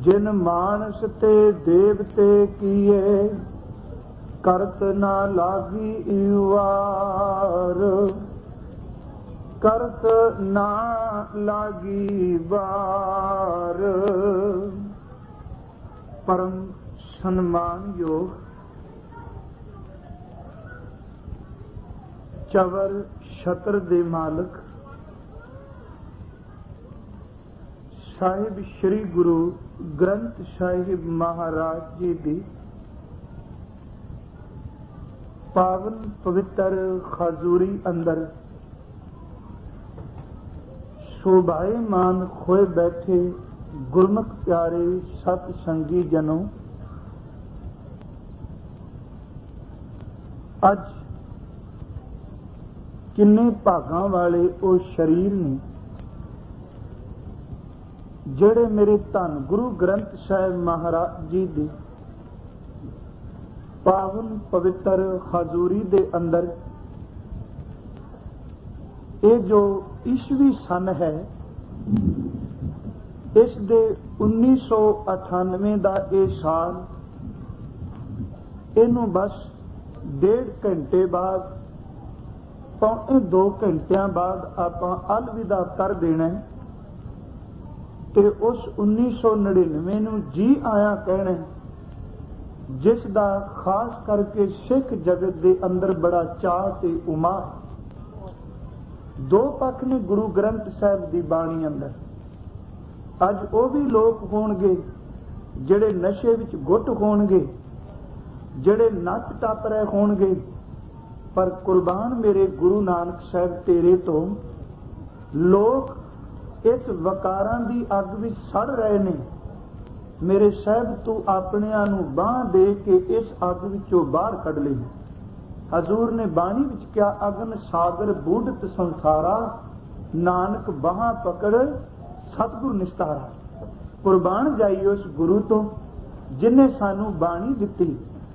जिन मानस ते देवते किए करत ना लागी वार, करत ना लागी बार। परम सम्मान योग चवर छत्र दे मालक साहिब श्री गुरु ग्रंथ साहिब महाराज जी दी पावन पवित्र खजूरी अंदर शोभायमान खोए बैठे गुरमुख प्यारे सत संगी जनों, अज किन्ने भागां वाले वो शरीर ने ਜਿਹੜੇ ਮੇਰੇ ਧੰਨ ਗੁਰੂ ਗ੍ਰੰਥ ਸਾਹਿਬ ਮਹਾਰਾਜ ਜੀ ਦੀ ਪਾਵਨ ਪਵਿੱਤਰ ਹਜ਼ੂਰੀ ਦੇ ਅੰਦਰ ਇਹ ਜੋ ਈਸਵੀ ਸਨ ਹੈ, ਇਸ ਦੇ 1998 ਦਾ ਇਹ ਸਾਲ, ਇਹਨੂੰ ਬਸ 1.5 ਘੰਟੇ ਬਾਅਦ, ਪੌਣੇ 2 ਘੰਟਿਆਂ ਬਾਅਦ ਆਪਾਂ ਅਲਵਿਦਾ ਕਰ ਦੇਣਾ ਹੈ ਤੇ ਉਸ 1999 ਨੂੰ ਜੀ ਆਇਆ ਕਹਿਣਾ, ਜਿਸ ਦਾ ਖਾਸ ਕਰਕੇ ਸਿੱਖ ਜਗਤ ਦੇ ਅੰਦਰ ਬੜਾ ਚਾਅ ਤੇ ਉਮਾਦ। ਦੋ ਪੱਖ ਨੇ ਗੁਰੂ ਗ੍ਰੰਥ ਸਾਹਿਬ ਦੀ ਬਾਣੀ ਅੰਦਰ। ਅੱਜ ਉਹ ਵੀ ਲੋਕ ਹੋਣਗੇ ਜਿਹੜੇ ਨਸ਼ੇ ਵਿੱਚ ਗੁੱਟ ਹੋਣਗੇ, ਜਿਹੜੇ ਨੱਚ ਟੱਪ ਰਹੇ ਹੋਣਗੇ, ਪਰ ਕੁਰਬਾਨ ਮੇਰੇ ਗੁਰੂ ਨਾਨਕ ਸਾਹਿਬ ਤੇਰੇ ਤੋਂ ਲੋਕ इस वकारां दी अग विच सड़ रहे ने। मेरे साहब तू अपनियां नूं बांह दे के इस अग विचों बाहर कढ लई। हजूर ने बाणी विच क्या, अगन सागर बूढ़त संसारा, नानक बाहां पकड़ सतगुर निस्तारा। कुर्बान जाइए उस गुरु तो जिन्हें सानू बाणी दिती,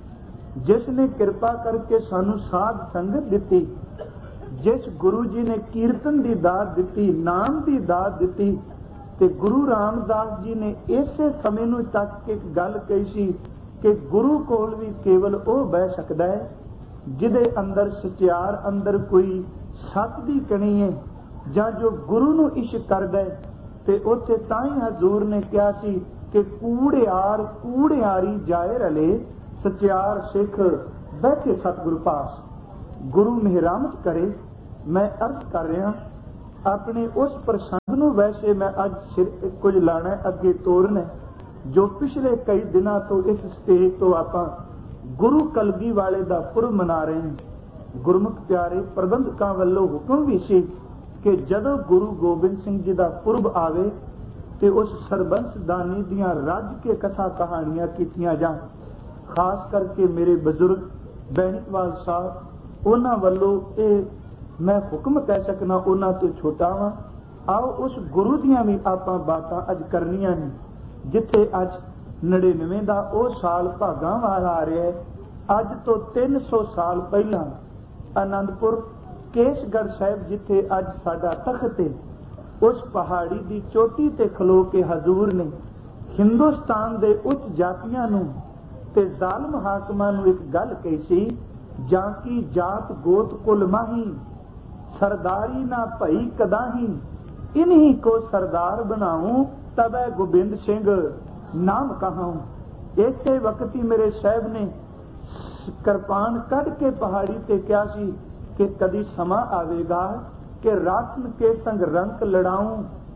जिसने कृपा करके सानू साध संगत दिती, जिस गुरु जी ने कीर्तन की दात दी, नाम की दात दी। ते गुरु रामदास जी ने इसे समय नूं तक एक गल कही सी कि गुरु कोल भी केवल वह बह सकता है जिदे अंदर सचियार अंदर कोई सत की कणी है, जां जो गुरु नूं इश्क करदा है। ते उत्थे तां ही हजूर ने कहा सी कि कूड़ियार कूड़ियारी जाए रले, सचियार सिख बैठे सतगुरु पास। गुरु मेहरामत करे। मैं अर्ज कर रहा अपने उस प्रसंग नूं, वैसे मैं अज सिर कुछ लाना अगे तोरना, जो पिछले कई दिनों तो इस स्टेज तो आपां गुरु कलगी वाले दा पुरब मना रहे हैं। गुरमुख प्यारे प्रबंधकां वल्लों हुक्म भी सी कि जदों गुरु गोबिंद सिंह जी दा पुरब आवे ते उस सरबंस दानी दियां रज के कथा कहानियां कीतियां जाण। खास करके मेरे बजुर्ग बैणीवाल साहब, उन्हां वल्लों ये मैं हुक्म कह सकना, उन्हां तो छोटा वां। आओ उस गुरु दियां भी आपां बातां अज करनियां ने, जिथे अज 99 दा ਉਹ साल भागां वाला आ रहा है। अज तो 300 साल पहला आनंदपुर केसगढ़ साहिब, जिथे अज साडा तख्त है, उस पहाड़ी की चोटी ते खलो के हजूर ने हिंदुस्तान दे उच्च जातियां नूं ते जालम हाकमां नूं एक गल कही सी, जां की जात गोत कुल माही, सरदारी ना भई कदाही, इन्हीं को सरदार बनाऊं तबै गोबिंद सिंह नाम कहाऊं। इसे वक्त ही मेरे साहब ने कृपान कढ़ के पहाड़ी ते क्या सी कि कदी समा आवेगा कि राखन के संग रंक लड़ाऊं,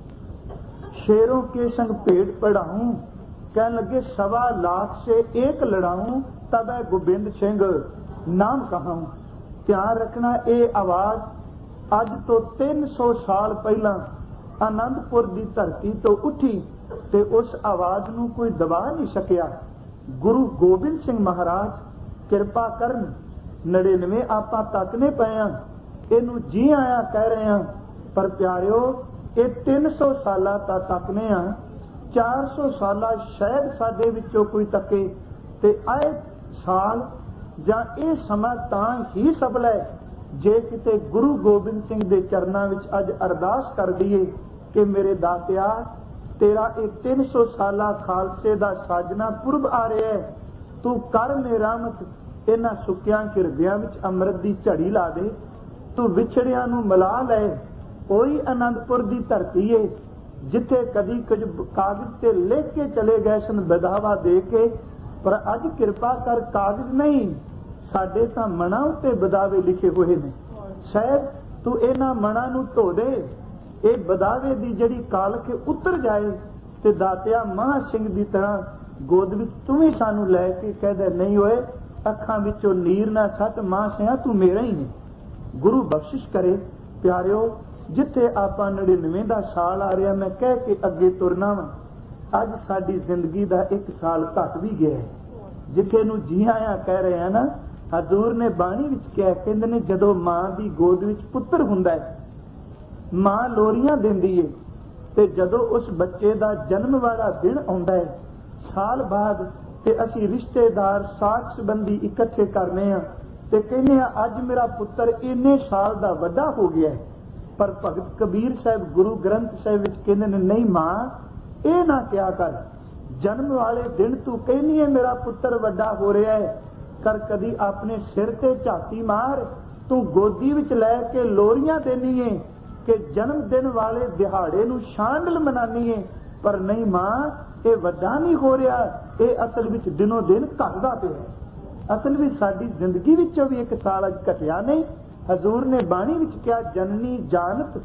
शेरों के संग पेट पढ़ाऊं, कह लगे 1.25 लाख से एक लड़ाऊं तबै गोबिंद सिंह नाम कहाऊं। ध्यान रखना, ये आवाज अज तो 300 साल पहला आनंदपुर की धरती तो उठी ते उस आवाज नूं कोई दबा नहीं सकिया। गुरु गोबिंद सिंह महाराज किरपा करन। 99 आपां तकने पे हां, इहनूं जी आया कह रहे हैं, पर प्यारिओ ये 300 साल तकने हां, 400 साल शायद साडे विचों कोई तके। ते आए साल जां ये समा तां ही सफल है जे किते गुरु गोबिंद सिंह दे चरनां विच अज अरदास कर दईए कि मेरे दातिया तेरा एक 300 साला खालसे दा साजना पुरब आ रहा है, तू कर मेरामत इन्हां सुक्कियां हिरदियां विच अमृत दी झड़ी ला दे, तू विछड़ियां नूं मिला लै। कोई आनंदपुर दी धरती है जिथे कदी कुछ कागज ते लिख के चले गए सन बधावा दे के, पर अज किरपा कर कागज नहीं, साडे तां मनां उत्ते बधावे लिखे हुए ने। शायद तू इन्हां मनां नूं धो दे, ये बधावे दी जड़ी कालख उतर जाए, ते दातिया महा सिंह दी तरह गोद विच तू भी सानू लै के कह दे, नहीं होए अखां विचों नीर ना सट, मां सिया तू मेरा ही ने। गुरु बख्शिश करे प्यारिओ, जिथे आपां 99 दा साल आ रहा, मैं कह के अगे तुरना वा, अज साडी जिंदगी दा 1 साल घट भी गया है। जिथे नूं जी आया कह रहे हैं ना, हजूर ने बाणी विच कहा, कहंदे ने जदों मां दी गोद विच पुत्तर हुंदा है, मां लोरियां दिंदी है, ते जदों उस बच्चे दा जन्म वाला दिन आउंदा है, साल बाद ते असीं रिश्तेदार साख संबंधी इकट्ठे करने आ ते कहने आ अज मेरा पुत्तर इन्ने साल दा वड्डा हो गया है। पर भगत कबीर साहब गुरु ग्रंथ साहब विच कहंदे ने, नहीं मां ये ना क्या कर, जन्म वाले दिन तू कहनी है मेरा पुत्तर वड्डा हो रहा है, कर कदी अपने सिर ते झाती मार, तू गोदी विच लै के लोरियां देनी है कि जन्म दिन वाले दिहाड़े नूं शांडल मनानी है। पर नहीं मां, ये वड्डा नहीं हो रहा, ये असल विच दिनों दिन घटदा पिया। असल विच साडी जिंदगी विचों भी 1 साल अज घटिया नहीं। हजूर ने बाणी विच कहा, जननी जानत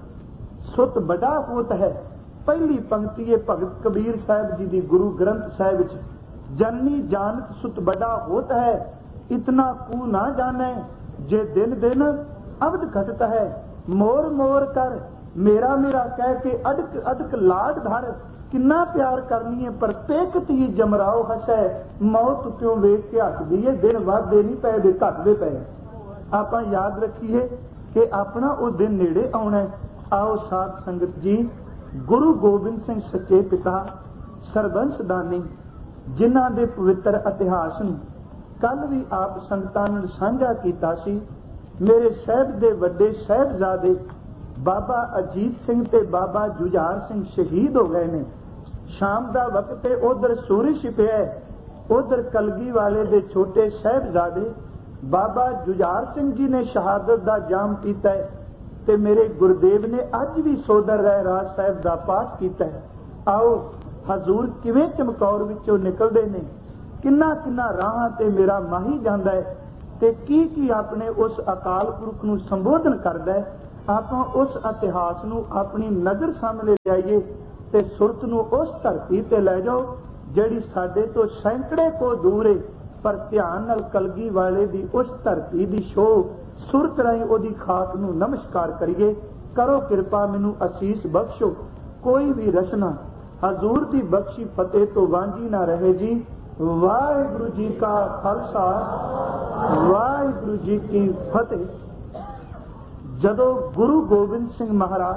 सुत बड़ा होत है। पहली पंक्ति है भगत कबीर साहब जी दी गुरु ग्रंथ साहब विच, जननी जानत सुत बड़ा होत है, इतना कू ना जाने जे दिन दिन अवध घटता है। मोर मोर कर मेरा मेरा कह के अडक अडक लाड धर, किन्ना प्यार करनी है पर पेकत ही जमराओ हसै, मौत क्यों वेख के हसदी है, दिन वधदे नहीं पए दे घटदे पए। आपां याद रखिए कि अपना वो दिन नेड़े आउणा है। आओ साध संगत जी, गुरु गोबिंद सिंह सच्चे पिता सरबंस दानी जिन्हां दे पवित्र इतिहास नूं कल भी आप संगतां नाल साझा कीता सी। मेरे साहब दे वड्डे साहिबजादे बाबा अजीत सिंह ते बाबा जुझार सिंह शहीद हो गए ने। शाम दा वक्त है, उधर सूरज छिपिया है, उधर कलगी वाले दे छोटे साहिबजादे बाबा जुझार सिंह जी ने शहादत दा जाम पीता है, ते मेरे गुरुदेव ने अज भी सोदर रहराज साहब दा पाठ कीता है। आओ हजूर किवें चमकौर विचों निकलदे ने, किन्ना किन्ना राहां ते मेरा माही जांदा है, ते की अपने उस अकाल पुरख नूं संबोधन करदा है। आपां उस इतिहास नूं अपनी नज़र सामने लियाइए ते सुरत नूं उस धरती ते लै जाओ जिहड़ी साडे तो सैकड़े को दूर है, पर ध्यान नाल कलगी वाले दी उस धरती दी शोह सुरत राहीं ओदी खाक नूं नमस्कार करिए। करो किरपा मैनूं असीस बख्शो, कोई भी रचना हजूर दी बख्शी फतेह तो वांझी ना रहे जी। वाहिगुरू जी का खालसा, वाहिगुरू जी की फतेह। जदों गुरु गोबिंद सिंह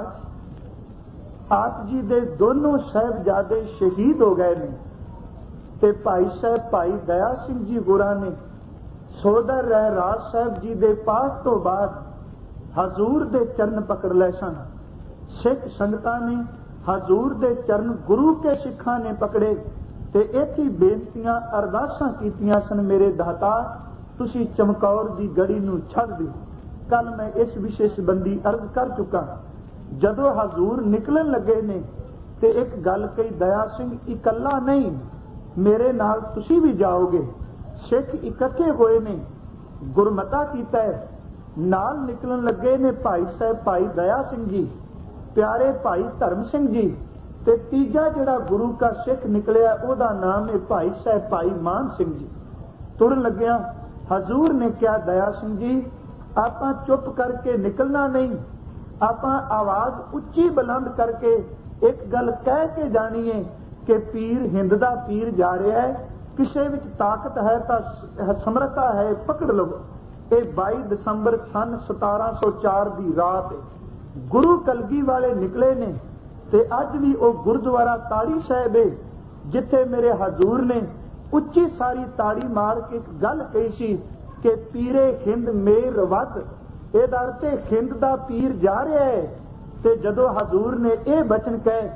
महाराज आप जी दे दोनों साहिबजादे शहीद हो गए ने, ते भाई साहब भाई दया सिंह जी होरां ने सोदर रहराज साहब जी दे पाठ तो बाद हजूर दे चरण पकड़ लै सन। सिख संगतां ने हजूर दे चरण गुरु के सिखां ने पकड़े ते इत्थे बेनतियां अरदासां कीतियां सन, मेरे दाता तुसी चमकौर दी गड़ी नूं छड्ड दिओ। कल मैं इस विषय संबंधी अर्ज कर चुका। जदों हजूर निकलन लगे ने ते एक गल कही, दया सिंह इकल्ला नहीं, मेरे नाल तुसी भी जाओगे। सिख इकट्ठे होए ने, गुरमता कीता है, नाल निकलन लगे ने भाई साहब भाई दया सिंह जी, प्यारे भाई धर्म सिंह जी, ते तीजा जिहड़ा गुरु का सिख निकलिया ओदा नाम है भाई साहब भाई मान सिंह जी। तुरन लग्या हजूर ने कहा, दया सिंह जी आपां चुप करके निकलना नहीं, आपां आवाज उच्ची बुलंद करके एक गल कह के जानी है कि पीर हिंद दा पीर जा रहा है, किसे विच ताकत है तां समर्था है, पकड़ लो। ये 22 दसंबर सन 1704 दी रात गुरु कलगी वाले निकले ने, ते अज भी वो गुरुद्वारा ताड़ी साहिब है जिथे मेरे हजूर ने उच्ची सारी ताड़ी मार के एक गल कही सी कि पीरे हिंद मेर वत, इहदा अर्थ हिंद दा पीर जा रहा है। ते जदों हजूर ने यह बचन कहे,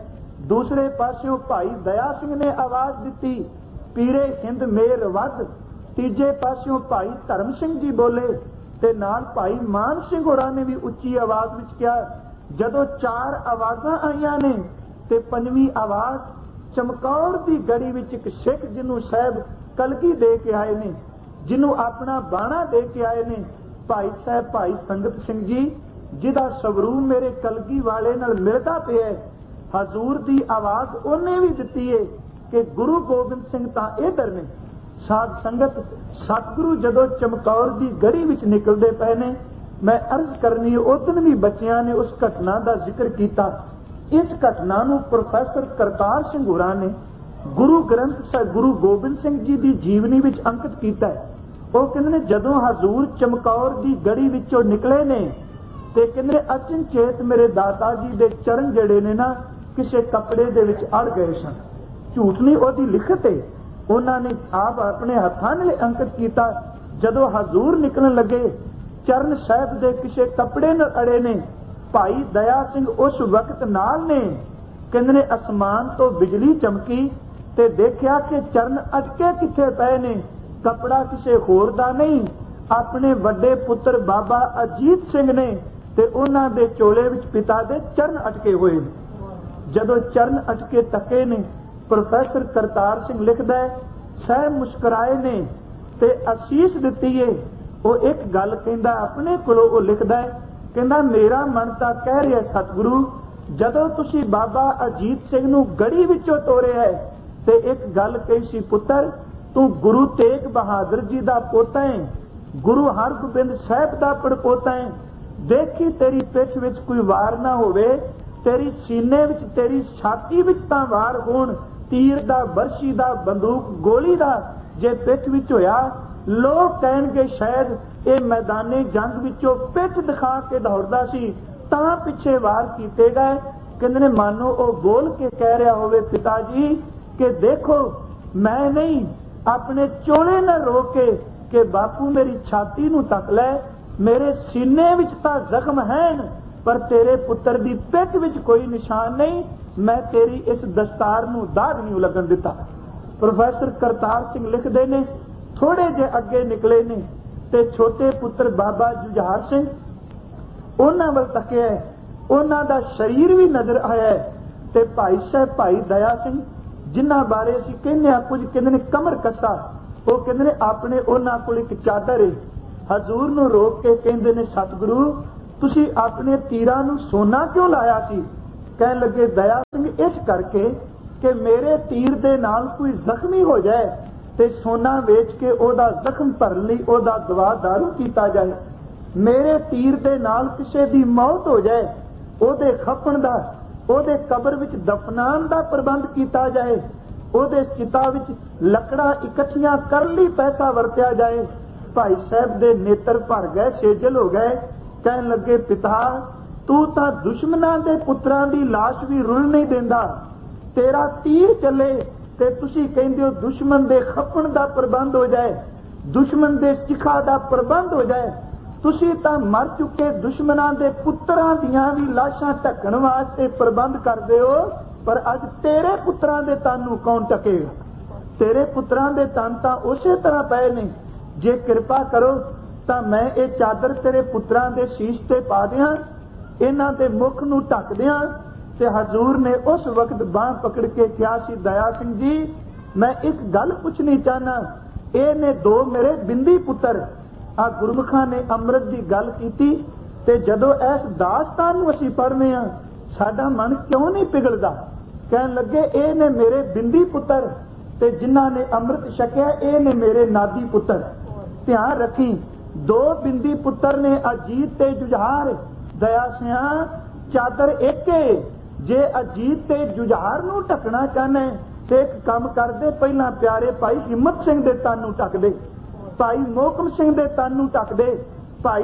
दूसरे पास्यों भाई दया सिंह ने आवाज दी, पीरे हिंद मेर वध। तीजे पास्यों भाई धर्म सिंह जी बोले ते नाल भाई मान सिंह होरां ने भी उच्ची आवाज विच कहा। जदों 4 आवाज़ां आईयां ने ते 5वीं आवाज चमकौर दी गढ़ी विच एक सिख जिन्हों साहब कलगी दे के आए ने, जिन्हों अपना बाणा दे के आए ने, भाई साहब भाई संगत सिंह जी, जिहदा सबरू मेरे कलगी वाले नाल मिलदा पिया। हजूर दी आवाज उन्हें भी दिती है कि गुरु गोबिंद सिंह तां इधर ने। साध संगत सतगुरु जदों चमकौर दी गढ़ी विच निकलदे पए ने, मैं अर्ज करनी उदन भी बच्चियां ने उस घटना का जिक्र किया। इस घटना नूं प्रोफैसर करतार सिंह होरां ने गुरु ग्रंथ साहिब गुरु गोबिंद सिंह जी की जीवनी विच अंकित किया है। वो कहंदे ने जदों हजूर चमकौर की गढ़ी विचों निकले ने ते कहंदे अचनचेत मेरे दाता जी दे चरण जड़े ने ना किसी कपड़े दे विच अड़ गए सन। झूठ नहीं ओदी लिखत है, उन्होंने आप अपने हाथों नाल अंकित किया। जदों हजूर निकलन लगे चरण साहब दे किसी कपड़े नाल अड़े ने। भाई दया सिंह उस वक्त नाल ने, कहंदे ने आसमान तो बिजली चमकी ते देखिया कि चरण अटके किथे पए ने। कपड़ा किसी होर दा नहीं, अपने वड्डे पुत्र बाबा अजीत सिंह ने ते उन्हां दे चोले विच पिता दे चरण अटके हुए ने। जदों चरण अटके तके ने, प्रोफैसर करतार सिंह लिखदा है, सह मुस्कुराए ने ते असीस दिती है। वो एक गल कहंदा अपने कोलों वो लिखदा है, कहंदा मेरा मन तां कह रिहा सतगुरु जदों तुसीं बाबा अजीत सिंह नूं गढ़ी विचों तोरिया है ते एक गल कही सी, पुत्तर तू गुरु तेग बहादुर जी दा पोता है, गुरु हरगोबिंद साहिब दा पड़पोता है। देखी तेरी पिछ विच कोई वार ना होवे, तेरी सीने विच तेरी छाती विच तां वार होण, तीर दा बरछी दा बंदूक गोली दा जे पिछ विच होया, लोग कहणगे शायद ये मैदाने जंग विचों पिछ दिखा के दौड़दा सी तां पिछे वार कीते गए। कहंदे ने मानो वो बोल के कह रहा होवे पिताजी कि देखो मैं नहीं अपने चोले न रोक के बापू मेरी छाती नूं तक लै, मेरे सीने विच तां जख्म हैं पर तेरे पुत्र दी पिठ विच कोई निशान नहीं, मैं तेरी इस दस्तार नूं दाग नहीं लगन दिता। प्रोफैसर करतार सिंह लिखदे ने थोड़े जे अगे निकले ने ते छोटे पुत्र बाबा जुझार सिंह उन्हां वल तकिया, उन्हां दा शरीर भी नजर आया ते भाई साहब भाई दया सिंह जिन्हां बारे असीं कहने आ कुछ कहंदे ने कमर कसा, वो कहंदे ने अपने उन्हां कोल एक चादर है। हजूर नूं रोक के कहंदे ने सतगुरु तुसीं अपने तीरां नूं सोना क्यों लाया सी? कहण लगे दया सिंह इस करके कि मेरे तीर दे नाल कोई जख्मी हो जाए ते सोना वेच के ओदा जख्म भरन लई ओदा दवा दारू कीता जाए, मेरे तीर दे नाल किसे दी मौत हो जाए ओदे खपण दा ओदे कबर विच दफनान दा प्रबंध कीता जाए, ओदे चिता विच लकड़ा इकट्ठियां कर लई पैसा वरत्या जाए। भाई साहब दे नेत्र भर गए, सेजल हो गए। कहण लगे पिता तू तां दुश्मनां दे पुत्रां दी लाश भी रुल नहीं देंदा, तेरा तीर चले ते तुसीं कहंदे हो दुश्मन दे खपण दा प्रबंध हो जाए, दुश्मन दे चिखा दा प्रबंध हो जाए। तुसीं तां मर चुके दुश्मनां दे पुत्रां दियां भी लाशां ढकण वास्ते प्रबंध करदे हो, पर अज तेरे पुत्रां दे तन नूं कौन ढकेगा? तेरे पुत्रां दे तन तां उसे तरह पए ने। जे किरपा करो तां मैं ये चादर तेरे पुत्रां दे शीश ते पा दियां, इन्हां दे मुख नूं ढक दियां। ते हजूर ने उस वक्त बांह पकड़ के कहा सी दया सिंह जी मैं एक गल पूछनी चाहना, ये ने 2 मेरे बिंदी पुत्र आ गुरमुखा ने अमृत की गल की ते जदों इस दास्तान नूं असीं पढ़ने आ साडा मन क्यों नहीं पिघलदा? कहण लगे ये ने मेरे बिंदी पुत्र ते जिन्हां ने अमृत छकिया ये ने मेरे नादी पुत्र। ध्यान रखी 2 बिंदी पुत्र ने अजीत ते जुझार। दया सिंह चादर एक है, जे अजीत ते जुझार नूं ढकना चाहना ते एक काम कर दे, पहला प्यारे भाई हिम्मत सिंह दे तन नूं ढक दे, भाई मोहकम सिंह दे तन नूं ढक दे, भाई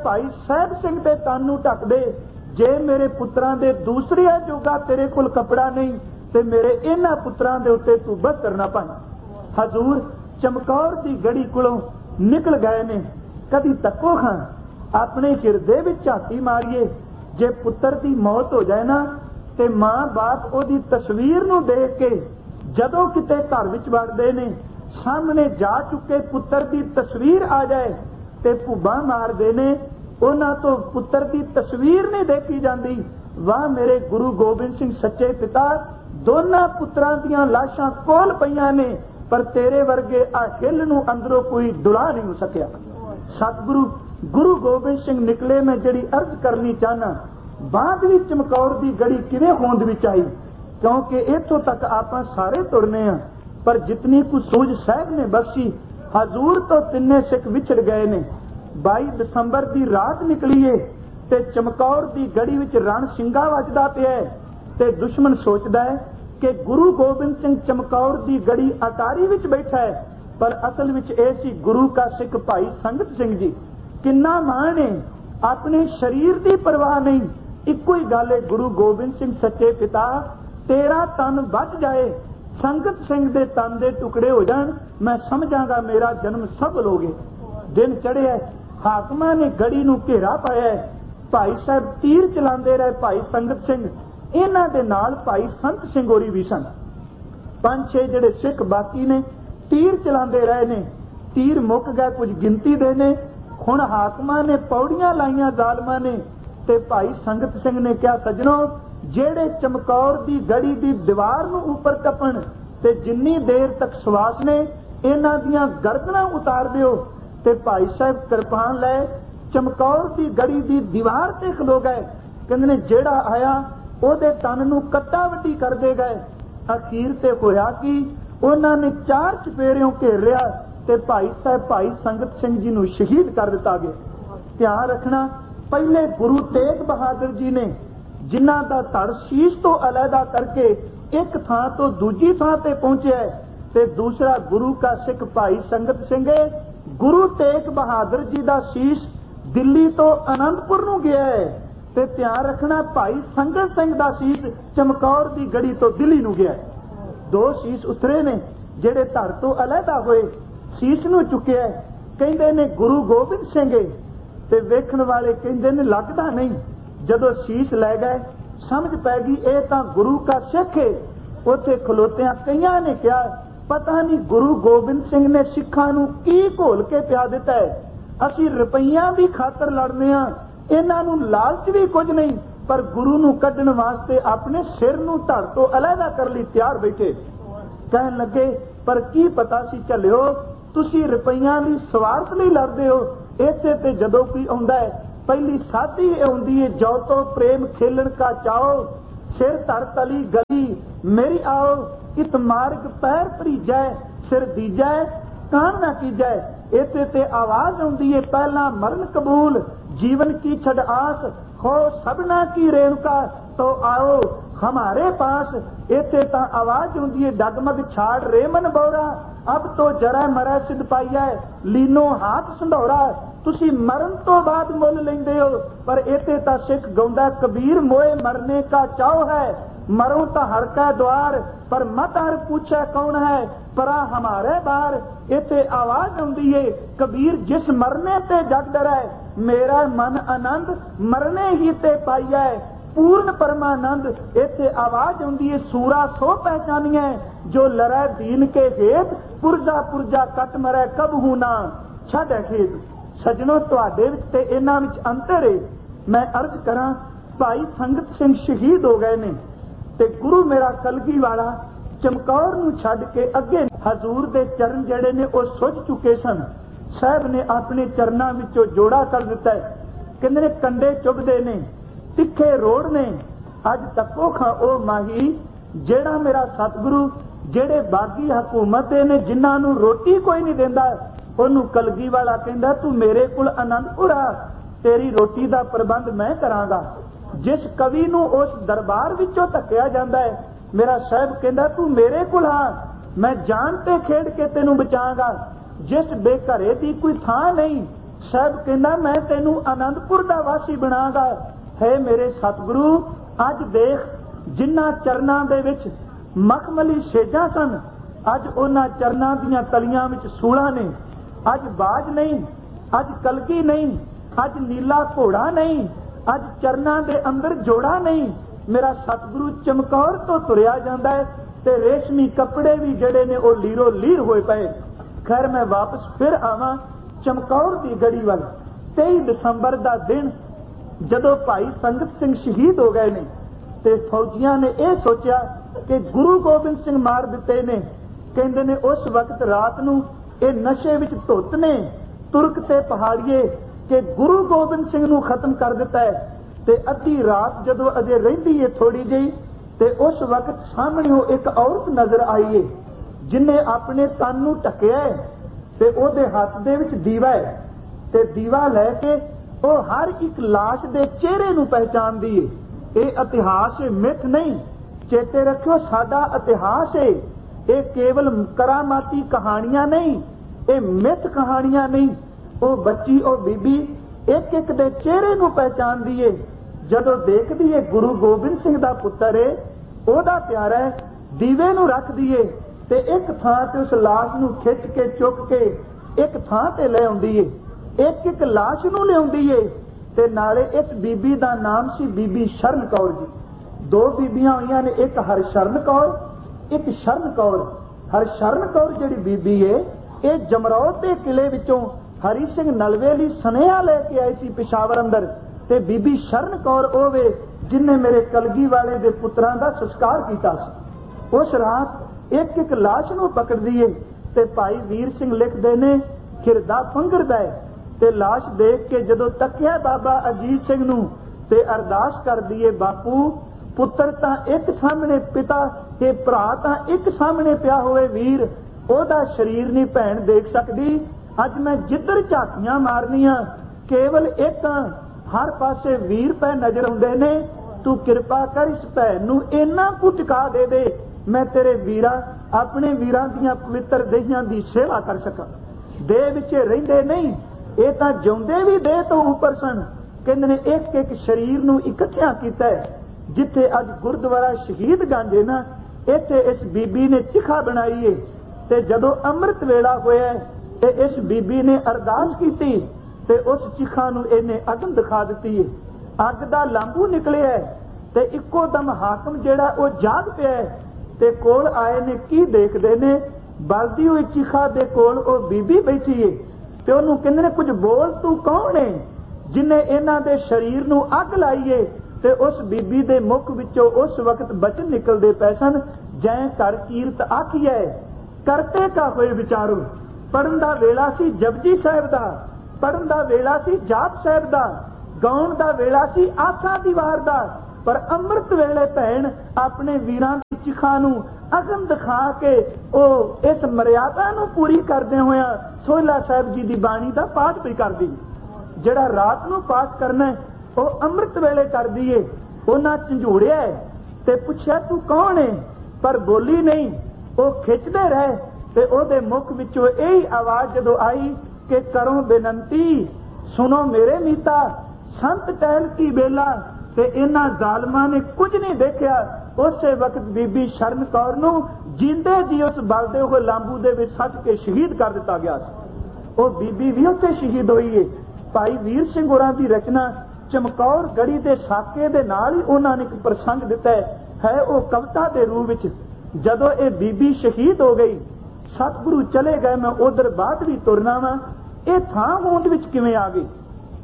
साहब सिंह दे तन नूं ढक दे। जे मेरे पुत्रां दे दूसरे जोगा तेरे कोल कपड़ा नहीं ते मेरे इन्हां पुत्रां दे उत्ते तू बस्तर ना पाई। हजूर चमकौर दी गढ़ी कोलों निकल गए ने। कदी तको खां अपने हिरदे विच झाती मारिए, जे पुत्र दी मौत हो जाए ना ते मां बाप ओदी तस्वीर नूं देख के जदों किते घर विच वड़दे ने सामने जा चुके पुत्र की तस्वीर आ जाए ते भुब्बा मारदे ने, उन्हां तो पुत्र की तस्वीर नहीं देखी जाती। वाह मेरे गुरु गोबिंद सिंह सच्चे पिता, दोनों पुत्रां दीयां लाशां कोल पईयां ने, पर तेरे वर्गे आ हिल नूं अंदरों कोई डुला नहीं हो सकिया। सतगुरु गुरु गोबिंद सिंह निकले, मैं जिहड़ी अर्ज करनी चाहना, बाद विच चमकौर दी गड़ी किवें होंद विच आई, क्योंकि इत्थों तक आपां सारे तुरने हैं, पर जितनी कुछ सूझ साहब ने बख्शी, हजूर तो तिन्ने सिख विछड़ गए ने। 22 दसंबर की रात निकली है ते चमकौर की गड़ी विच रण सिंगा वजदा पिया ते दुश्मन सोचदा है कि गुरु गोबिंद सिंह चमकौर की गड़ी अटारी विच बैठा है, पर असल विच ये सी गुरु का सिख भाई संगत सिंह जी। किन्ना मान है, अपने शरीर की परवाह नहीं, इक्को ही गल है, गुरु गोबिंद सिंह सच्चे पिता तेरा तन बच जाए, संगत सिंह दे तन दे टुकड़े हो जान, मैं समझांगा मेरा जन्म सफल हो गया। दिन चढ़िया, हाकमा ने गड़ी नूं घेरा पाया, भाई साहब तीर चलाते रहे, भाई संगत सिंह, इन्हां दे नाल भाई संत सिंह होरी भी सन। 5-6 जिहड़े सिख बाकी ने तीर चलाते रहे ने, तीर मुक गए, कुछ गिनती दे ने। हुण हाकमा ने पौड़ियां लाइयां जालमां ने, ते भाई संगत सिंह ने कहा, सजनों जेड़े चमकौर दी गड़ी दी दीवार नूं उपर टपण ते जिन्नी देर तक सवास ने, इन्हां दियां गर्दनां उतार दिओ। ते भाई साहब किरपान लै चमकौर दी गड़ी दी दीवार ते खलो गए, कहंदे ने जेड़ा आया ओदे तन नूं कट्टा वड्डी कर दे गए। अखीर ते होया कि उन्हां ने 4 चपेरियों घेर लिया ते भाई साहब भाई संगत सिंह जी नूं शहीद कर दिता गया। ध्यान रखना, पहले गुरु तेग बहादुर जी ने जिन्हां दा धड़ शीश तो अलहदा करके एक थां तो दूजी थां ते पहुंचे, ते दूसरा गुरु का सिख भाई संगत सिंह, गुरु तेग बहादुर जी दा शीश दिल्ली तो आनंदपुर नूं गया है, ते ध्यान रखना भाई संगत सिंह दा शीश चमकौर दी गड़ी तो दिल्ली नूं गया है। 2 शीश उतरे ने जेड़े धड़ तो अलहदा होए, शीश नूं चुकिया, कहंदे ने गुरु गोबिंद सिंह, ते वेखण वाले कहंदे ने लगदा नहीं। जदों शीश लै गए समझ पै गई ये तां गुरु का सिख है। उत्थे खलोतियां कईयां ने कहा, पता नहीं गुरु गोबिंद सिंह ने सिखां नूं की घोल के पिया दिता है, असीं रुपईयां दी खातर लड़ने आ, इन्हां नूं लालच भी कुछ नहीं, पर गुरु नूं कढण वास्ते अपने सिर नूं धड़ तो अलहदा कर लई तैयार बैठे। कहण लगे, पर की पता सी झल्लिओ तुसीं रुपईयां दी स्वार्थ लई लड़दे हो, इत्थे ते जदों कोई आउंदा है पहली साथी आउंदी है, जो तो प्रेम खेलन का चाओ, सिर धड़ तली गली मेरी आओ, इत मार्ग पैर भरीजै, सिर दीजै कान ना कीजै। इत्थे ते आवाज आउंदी है, पहला मरण कबूल जीवन की छड़ आस, हो सबना की रेणुका तो आओ हमारे पास। इत्थे तां आवाज आउंदी है, डगमग छाड़ रेमन बौरा, अब तो जरा मरै सिद्ध पाइया, लीनो हाथ संधौरा। तुसी मरण तो बाद मुल लेंदे हो, पर इत्थे तां सिख गाउंदा, कबीर मोए मरने का चाव है, मरो तो हर का द्वार, पर मत हर पूछे कौन है, परा हमारे बार। इत्थे आवाज आउंदी है, कबीर जिस मरने ते जग डरै, मेरा मन आनंद मरने ही ते पाइया, पूर्ण परमानंद। इत्थे आवाज आउंदी है, सूरा सो पहचानिए, जो लड़ै दीन के हेत, पुरजा पुरजा कट मरै कबहू ना छड़े खेत। सजनों तुहाडे विच ते इन्हां विच अंतर है। मैं अर्ज करां, भाई संगत सिंह शहीद हो गए ने, ते गुरु मेरा कलगी वाला चमकौर नूं छड्ड के अगे हजूर दे चरण जेड़े ने वो सुझ चुके सन। साहब ने अपने चरनां विचों जोड़ा कर दिता है, कहंदे ने कंडे चुभदे ने, तिखे रोड़ ने, अज तको खां ओ माही, जेड़ा मेरा सतगुरु जेड़े बागी हुकूमत दे ने जिन्हां नूं रोटी कोई नहीं देंदा, ओनू कलगी वाला कहंदा, तू मेरे कोल आनंदपुर आ, तेरी रोटी दा प्रबंध मैं करांगा। जिस कवि नूं उस दरबार विचों धक्किया जांदा है, मेरा साहब कहंदा, तू मेरे कोल आ, मैं जान ते खेड के तेनू बचांगा। जिस बेघरे दी कोई थां नहीं, साहब कहंदा, मैं तेनू आनंदपुर दा वासी बनांगा। है मेरे सतगुरु, अज देख जिन्हां चरनां दे विच मखमली सेजां सन, अज उन्हां चरनां दीयां तलियां विच सूलां ने। अज बाज नहीं, अज कलगी नहीं, अज नीला घोड़ा नहीं, अज चरनां दे अंदर जोड़ा नहीं। मेरा सतगुरु चमकौर तो तुरिया जाता है ते रेशमी कपड़े भी जड़े ने वो लीरो लीर होए पे। खैर मैं वापस फिर आवां चमकौर की गड़ी वाल। 23 दिसंबर का दिन जदों भाई संगत सिंह शहीद हो गए ने ते फौजियां ने यह सोचा कि गुरु गोबिंद सिंह मार दिते ने। कहंदे ने उस वक्त रात नूं ये नशे विच धुत ने तुर्क ते पहाड़िए कि गुरु गोबिंद सिंह नूं खत्म कर दिता है। ते अद्धी रात जदों अजे रहिंदी है थोड़ी जी ते उस वक्त सामने एक औरत नजर आई है जिन्हें अपने तन नूं ढकिया है ते ओदे हाथ दे विच दीवा है ते दीवा लैके वो हर एक लाश दे चेहरे नूं पहचानदी है। ये इतिहास मिथ नहीं, चेते रखियो साडा इतिहास है। ये केवल करामाती कहानियां नहीं, ये मिथ कहानियां नहीं। वो बच्ची और बीबी एक एक दे चेहरे नूं पहचानदी है। जदों देखदी है गुरु गोबिंद सिंह दा पुत्तर है, ओदा प्यारा है, दीवे नूं रख दिए ते एक थां ते उस लाश नूं खिच के चुक के एक थां ते ले आउंदी है। एक एक लाश नूं लिआउंदी है ते नाले इस बीबी दा नाम सी बीबी शरण कौर जी। 2 बीबियां होईयां ने, एक हरशरण कौर एक शरण कौर। हरशरण कौर जिहड़ी बीबी है ये जमरौद के किले विचों हरी सिंह नलवे लई सुनेहा लेके आई सी पिशावर अंदर। ते बीबी शरण कौर ओवे जिन्हें मेरे कलगी वाले दे पुत्रां दा संस्कार कीता सी। उस रात एक एक लाश नूं पकड़दी है ते भाई वीर सिंह लिखदे ने खिरदा फंगरदा है ते लाश देख के जदों तकिया बाबा अजीत सिंह नूं ते अरदास करदी है, बापू पुत्र तां एक सामने, पिता ते भरा तां एक सामने पिया होवे वीर, ओदा शरीर नहीं भैण देख सकदी। अज मैं जिधर झाकियां मारनियां केवल एक हर पासे वीर पै नजर आउंदे ने। तू कृपा कर इस भैन नूं इन्ना कुछ टिका दे दे मैं तेरे वीरा अपने वीरां दीयां पवित्र देहियां दी सेवा कर सकां। देह विच रहिंदे नहीं, ये तां जिउंदे भी देह तो उपर सन। कहंदे ने एक एक शरीर नूं इकट्ठिया कीता है। जिथे अज गुरुद्वारा शहीद गंज है ना, इत्थे इस बीबी ने चिखा बनाई है ते जदों अमृत वेला होया ते इस बीबी ने अरदास कीती ते उस चिखा नूं इहने अगन दिखा दिती है। अग दा लांबू निकलिया है ते इक्को दम हाकम जिहड़ा वो जाग पिया है ते कोल आए ने की देखदे ने बलदी हुई चिखा दे कोल वो बीबी बैठी है ते ओनूं कहंदे ने कुछ बोल, तू कौन है जिन्हें इन्हां दे शरीर नूं अग लाई है। ते उस बीबी दे मुख विचों उस वक्त बचन निकलदे पै सन, जै कर कीरत आखिए करते का होए विचारो। पढ़न दा वेला सी जपजी साहिब दा, पढ़न दा वेला सी जाप साहिब दा, गाउण दा वेला सी आसा दी वार दा, पर अमृत वेले भैण अपने वीरां दी चिखा नूं अगन दिखा के ओ इस मर्यादा नूं पूरी करदे होया सोहला साहिब जी दी बाणी दा पाठ भी करदी। जिहड़ा रात नूं पाठ करना है वो अमृत वेले कर दिए। उन्हां झंझूड़िया ते पुछया तू कौन है, पर बोली नहीं। वो खिचदे रहे ते ओदे मुख विचों यही आवाज जदों आई कि करो बेनंती सुनो मेरे मीता, संत टहल की बेला। ते इन्हां जालमां ने कुछ नहीं देखा। उस वक्त बीबी शरण कौर नूं जींदे जी उस बलदे होए लांबू दे विच सੱਟ के शहीद कर दिता गया। वो बीबी भी उत्थे शहीद हुई है। भाई वीर सिंह होरां दी रचना चमकौर गढ़ी दे साके दे नाल ही उन्हां ने एक प्रसंग दिता है वो कविता दे रूप विच। जदों ये बीबी शहीद हो गई, सतगुरु चले गए, मैं उधर बाद भी तुरना वा, ये थां होंद विच किवें आ गई।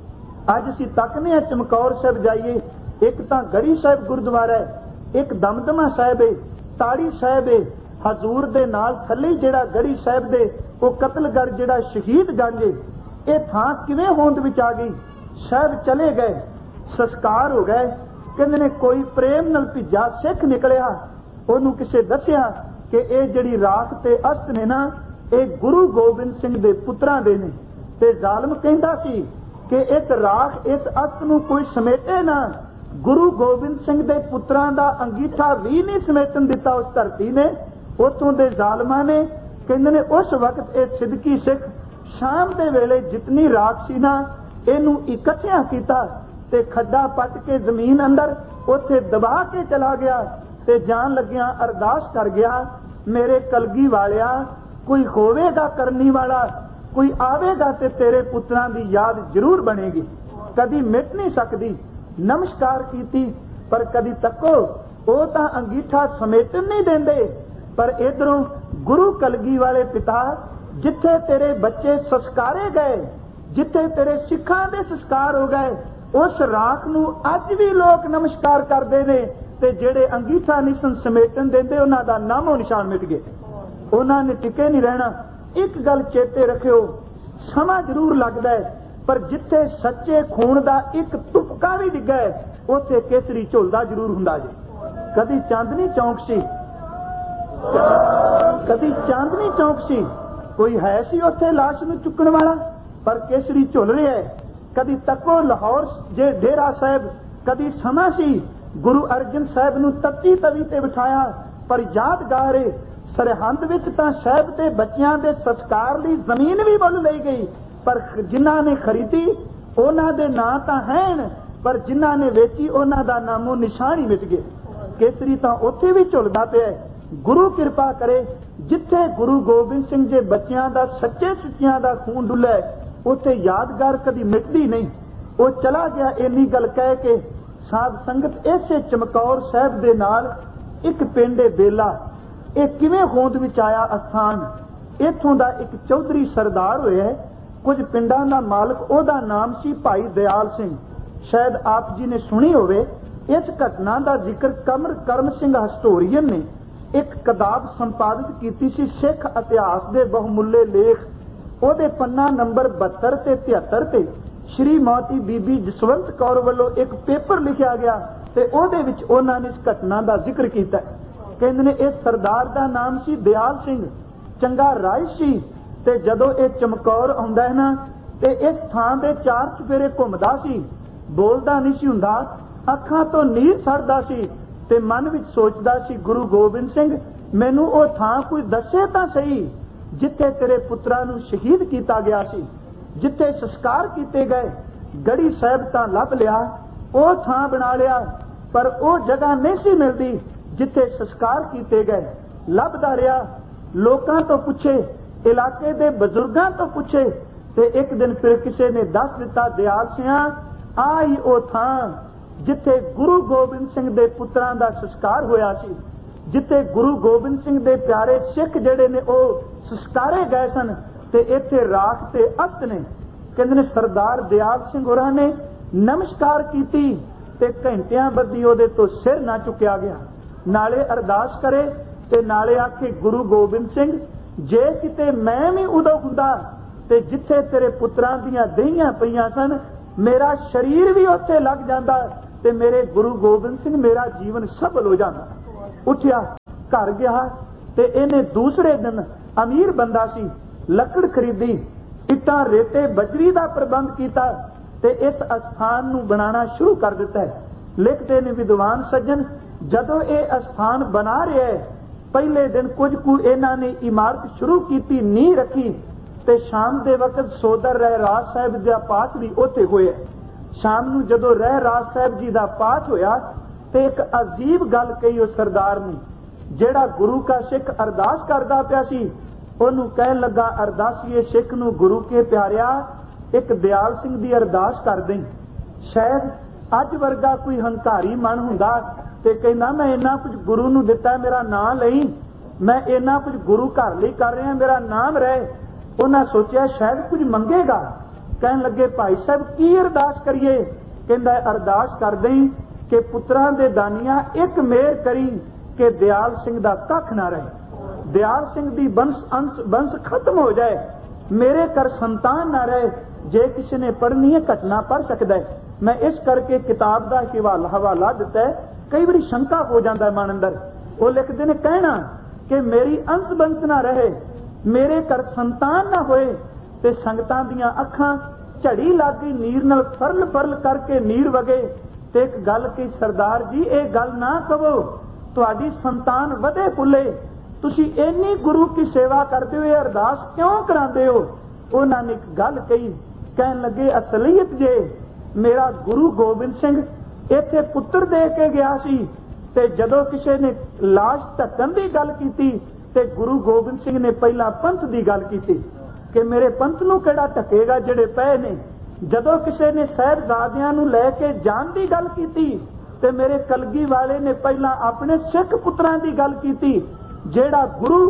अज असीं तकने आ चमकौर साहिब जाइए, एक तां गढ़ी साहिब गुरुद्वारा है, एक दमदमा साहिब है, ताड़ी साहिब है, हजूर दे नाल थल्ले जिहड़ा गढ़ी साहिब दे वो कतलगढ़ जिहड़ा शहीद गंज है, ये थां किवें होंद विच आ गई। साहब चले गए, संस्कार हो गए, कहंदे ने कोई प्रेम नाल भिजा सिख निकलिया, ओनू किसे दसिया कि ये जिहड़ी राख ते अस्त ने ना ये गुरु गोबिंद सिंह दे पुत्रां दे ने। ते जालम कहंदा सी कि इस राख इस अस्त नू कोई समेटे ना। गुरु गोबिंद सिंह दे पुत्रां दा अंगीठा भी नहीं समेटन दिता उस धरती ने। उतों दे जालमां ने कहंदे ने उस वक्त ये सिद्दकी सिख शाम दे वेले जितनी राख सी ना इनू इकट्ठिया कीता ते खड्डा पट के जमीन अंदर उथे दबा के चला गया ते जान लग्या अरदास कर गया, मेरे कलगी वालिया कोई होवेगा करनी वाला, कोई आवेगा ते तेरे पुत्रां दी याद जरूर बनेगी, कदी मिट नहीं सकदी। नमस्कार कीती पर कदी तको वो तो अंगीठा समेटन नहीं देंदे। पर इधरों गुरु कलगी वाले पिता जिथे तेरे बच्चे संस्कारे गए, जिथे तेरे सिखां दे संस्कार हो गए, उस राख नूं अज भी लोग नमस्कार करते हैं। ते जेड़े अंगीठा नहीं सन समेटन देंदे उन्हां दा नामो निशान मिट गए, उन्हां ने टिके नहीं रहना। एक गल चेते रखियो, समा जरूर लगदा है पर जिथे सच्चे खून दा एक तुपका भी डिग्गा है उथे केसरी झुलदा जरूर हुंदा जे। कदी चांदनी चौक सी, कदी चांदनी चौक सी, कोई है सी उथे लाश नूं चुकण वाला, पर केसरी झुल रहा है। कदी तको लाहौर जे डेरा साहब, कदी समा सी गुरु अर्जन साहब नूं तत्ती तवी ते बिठाया, पर यादगार है सरहंद विच तां साहब ते बच्चियां दे संस्कार लई जमीन भी मुल लई गई, पर जिन्हां ने खरीदी उन्हां दे नां तां हैन, पर जिन्हां ने वेची उन्हां दा नामो निशान ही मिट गए। केसरी तां उत्थे भी झुलदा पिया। गुरु किरपा करे जिथे गुरु गोबिंद सिंह जे बच्चियां दा सच्चे सुच्चियां दा खून डुल्ला उत्थे यादगार कदी मिटदी नहीं। वो चला गया इन्नी गल कह के साध संगत ऐसे चमकौर साहब दे नाल एक पिंड बेला, ये किवें होंद विच आया अस्थान। इत्थों दा एक चौधरी सरदार होया, कुछ पिंडां दा मालक, ओदा नाम सी भाई दयाल सिंह। शायद आप जी ने सुनी होवे। इस घटना का जिक्र कमर करम सिंह हस्टोरियन ने एक किताब संपादित की सी, सिख इतिहास के बहुमुल्ले लेख। ਉਹਦੇ पन्ना नंबर 72 ते 73 ते श्री मौती बीबी जसवंत कौर वालों एक पेपर लिखा गया ते ਉਹਦੇ ਵਿੱਚ ਉਹਨਾਂ ने इस घटना का जिक्र किया। कहते ने इस सरदार का नाम सी दयाल सिंह, चंगा राय सी, ते जदों ये चमकौर आउंदा है ना ते इस थां दे चार चफेरे घुमदा सी, बोलदा नहीं सी हुंदा, अखां तो नीर सड़दा सी ते मन विच सोचदा सी गुरु गोबिंद सिंह मैनू ਉਹ थां कोई दसे तां सही जिथे तेरे पुत्रां नूं शहीद किया गया सी, जिथे संस्कार किए गए। गढ़ी साहब तां लभ लिया, ਉਹ थां बना लिया, पर ਉਹ जगह नहीं सी मिलती जिथे संस्कार किए गए। लभदा रहा, लोकां तो पुछे, इलाके दे बजुर्गां तो पुछे, ते एक दिन फिर किसी ने दस दिता, दयाल सिंह आ ही ਉਹ थां जिथे गुरु गोबिंद सिंह दे पुत्रां दा संस्कार होया सी, जिथे गुरु गोबिंद सिंह दे प्यारे सिख जेड़े ने ओ संस्कारे गए सन, ते इत्थे राख ते अस्त ने। कहंदे ने सरदार दयाल सिंह होरां ने नमस्कार कीती ते घंटियां बद्धी ओदे तो सिर ना चुकिया गया, नाले अरदास करे ते नाले आखे गुरु गोबिंद सिंह जे किते मैं भी उदों हुंदा ते जिथे तेरे पुत्रां दीयां दहियां पईयां सन मेरा शरीर भी उत्थे लग जांदा ते मेरे गुरु गोबिंद सिंह मेरा जीवन सफल हो जाता। उठिया घर गया ते इन्हें दूसरे दिन अमीर बंदा सी, लकड़ खरीदी, इट्टां रेते बजरी का प्रबंध किया ते इस अस्थान नूं बनाना शुरू कर दिता है। लिखते ने विद्वान सज्जन, जदों ये अस्थान बना रहे है पहले दिन कुछ कु इन्हां ने इमारत शुरू की, नींह रखी ते शाम दे वक्त सोदर रह राज साहब दा पाठ भी उत्थे होया। शाम नूं जदों रह राज साहब जी दा पाठ होया ते एक अजीब गल कही उस सरदार ने, जेड़ा गुरु का सिख अरदास करदा पिया सी, ओनू कहन लगा, अरदासीए सिख नूं गुरु के प्यारिया एक दयाल सिंह दी अरदास कर दें। शायद अज वर्गा कोई हंकारी मन हुंदा ते कहना मैं इन्ना कुछ गुरु नूं दिता, मेरा नाम लई, मैं इन्ना कुछ गुरु घर लई कर रहा, मेरा नाम रहे। उन्हें सोचा शायद कुछ मंगेगा। कहन लगे, भाई साहब की अरदास करिए? कहंदा अरदास कर दें कि पुत्रां दे दानिया एक मेहर करी कि दयाल सिंह दा कख ना रहे, दयाल सिंह दी वंश खत्म हो जाए, मेरे घर संतान ना रहे। जे किसी ने पढ़नी है घटना पढ़ सकता है, मैं इस करके किताब का हवाला दिता है। कई बार शंका हो जाता है मन अंदर, वो लिखते ने कहना कि मेरी अंश वंश ना रहे, मेरे घर संतान ना होए, ते संगतां दियां अखां झड़ी लग गई, नीर नाल फरल फरल करके नीर वगे। ते एक गल की, सरदार जी ये गल ना कहो, तुहाडी संतान वधे फुले, तुसी इन्नी गुरु की सेवा करते हो, अरदास क्यों करांदे हो? उन्हां ने एक गल कही, कहन लगे असलीयत जे मेरा गुरु गोबिंद सिंह इत्थे पुत्र दे के गया सी, ते जदों किसी ने लाश ढकन की गल की ते गुरु गोबिंद सिंह ने पहला पंथ की गल की कि मेरे पंथ नूं किहड़ा ढकेगा जिहड़े पए ने। जदों किसी ने साहिबजादियां नूं लैके जान की गल की ते मेरे कलगी वाले ने पहला अपने सिख पुत्रां दी गल कीती, जेड़ा गुरु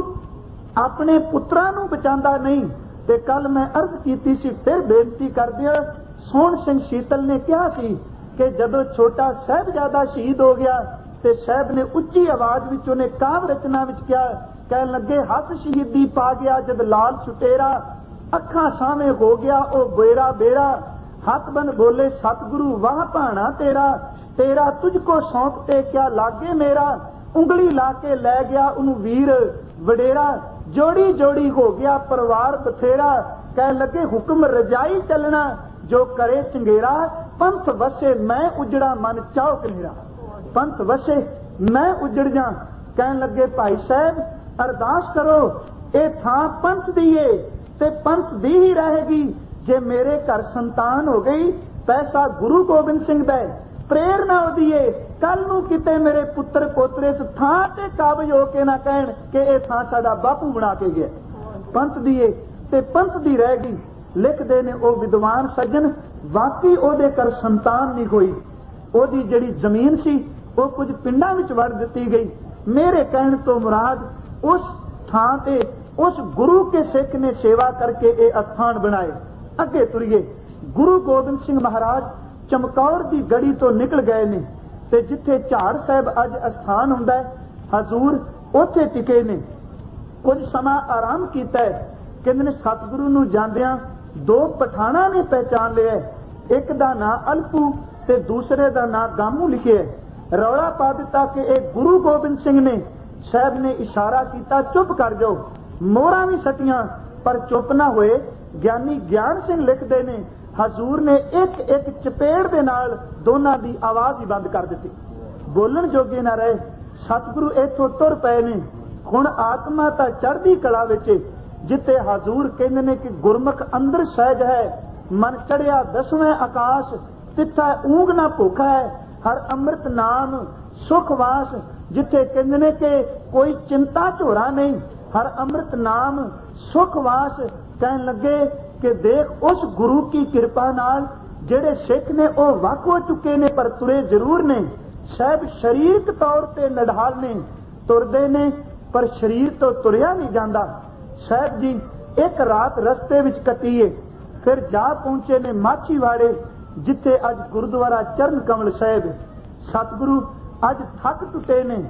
अपने पुत्रां नूं बचांदा नहीं। ते कल मैं अर्ज कीती सी, फिर बेनती कर दिया, सोहण सिंह शीतल ने कहा सी कि जदों छोटा साहिबजादा शहीद हो गया ते साहिब ने उच्ची आवाज विच उन्हें काव रचना विच कहा, कह लगे हथ शहीदी पा गया जद लाल छुटेरा, अखां सामे हो गया ओ बेरा बेरा, हाथ बन बोले सतगुरु वाह भाना तेरा, तेरा तुझको सौंपते क्या लागे मेरा, उंगली लाके लै गया उन्हू वीर वडेरा, जोड़ी जोड़ी हो गया परिवार बथेरा, कह लगे हुक्म रजाई चलना जो करे चंगेरा, पंथ वसे मैं उजड़ा मन चाओ कनेरा, पंथ वसे मैं उजड़ जा। कह लगे भाई साहब अरदास करो ये थां पंथ दी है ते पंथ दी ही रहेगी, जे मेरे घर संतान हो गई पैसा गुरु गोबिंद सिंह दा प्रेरणा होदी है, कल नूं किते मेरे पुत्र पोतरे इस थां ते काबज हो के ना कहण कि ये थां साडा बापू बना के गया, पंथ दी है ते पंथ दी रहेगी। लिखदे ने ओ विद्वान सज्जन, वाकई ओदे घर संतान नहीं होई, ओदी जिहड़ी जमीन सी वो कुछ पिंडां विच वड़ दित्ती गई। मेरे कहण तो मुराद उस थां ते उस गुरु के सिख ने सेवा करके ये अस्थान बनाए। अगे तुरीए, गुरु गोबिंद सिंह महाराज चमकौर की गड़ी तो निकल गए ने ते जिथे झाड़ साहब अज अस्थान हुंदा है हजूर उथे टिके ने। कुछ समा आराम कीता है, कहंदे ने सतगुरु नूं जांदियां दो पठाणा ने पहचान लिया, एक दा नां अलपू ते दूसरे दा नां गामू लिखे है। रौला पा दिता कि एक गुरु गोबिंद सिंह ने साहब ने इशारा किया चुप कर जाओ, मोहरां भी सटियां पर चुप ना होए। ज्ञानी ज्ञान सिंह लिखते ने हजूर ने एक एक चपेड़ दे नाल दोनां दी आवाज ही बंद कर दी, बोलन जोगे ना रहे। सतगुरु इथों तुर पए ने, हुण आत्मा तां चढ़दी कला विच, जिथे हजूर कहंदे ने कि गुरमुख अंदर सहज है, मन चढ़िया दसवें आकाश, तिथा ऊंग ना भुख है, हर अमृत नाम सुखवास, जिथे कहंदे ने कि कोई चिंता झोरा नहीं, हर अमृत नाम सुखवास। कहन लगे कि देख उस गुरु की कृपा नाल जेड़े सिख ने वो वक हो चुके ने पर तुरे जरूर ने। साहब शरीरक तौर पे नडाल ने, तुरदे ने पर शरीर तो तुरिया नहीं जाता। साहब जी एक रात रस्ते विच कटीए, फिर जा पहुंचे ने माछीवाड़े, जिथे अज गुरुद्वारा चरण कमल साहब। सतगुरु अज थक टुटे ने,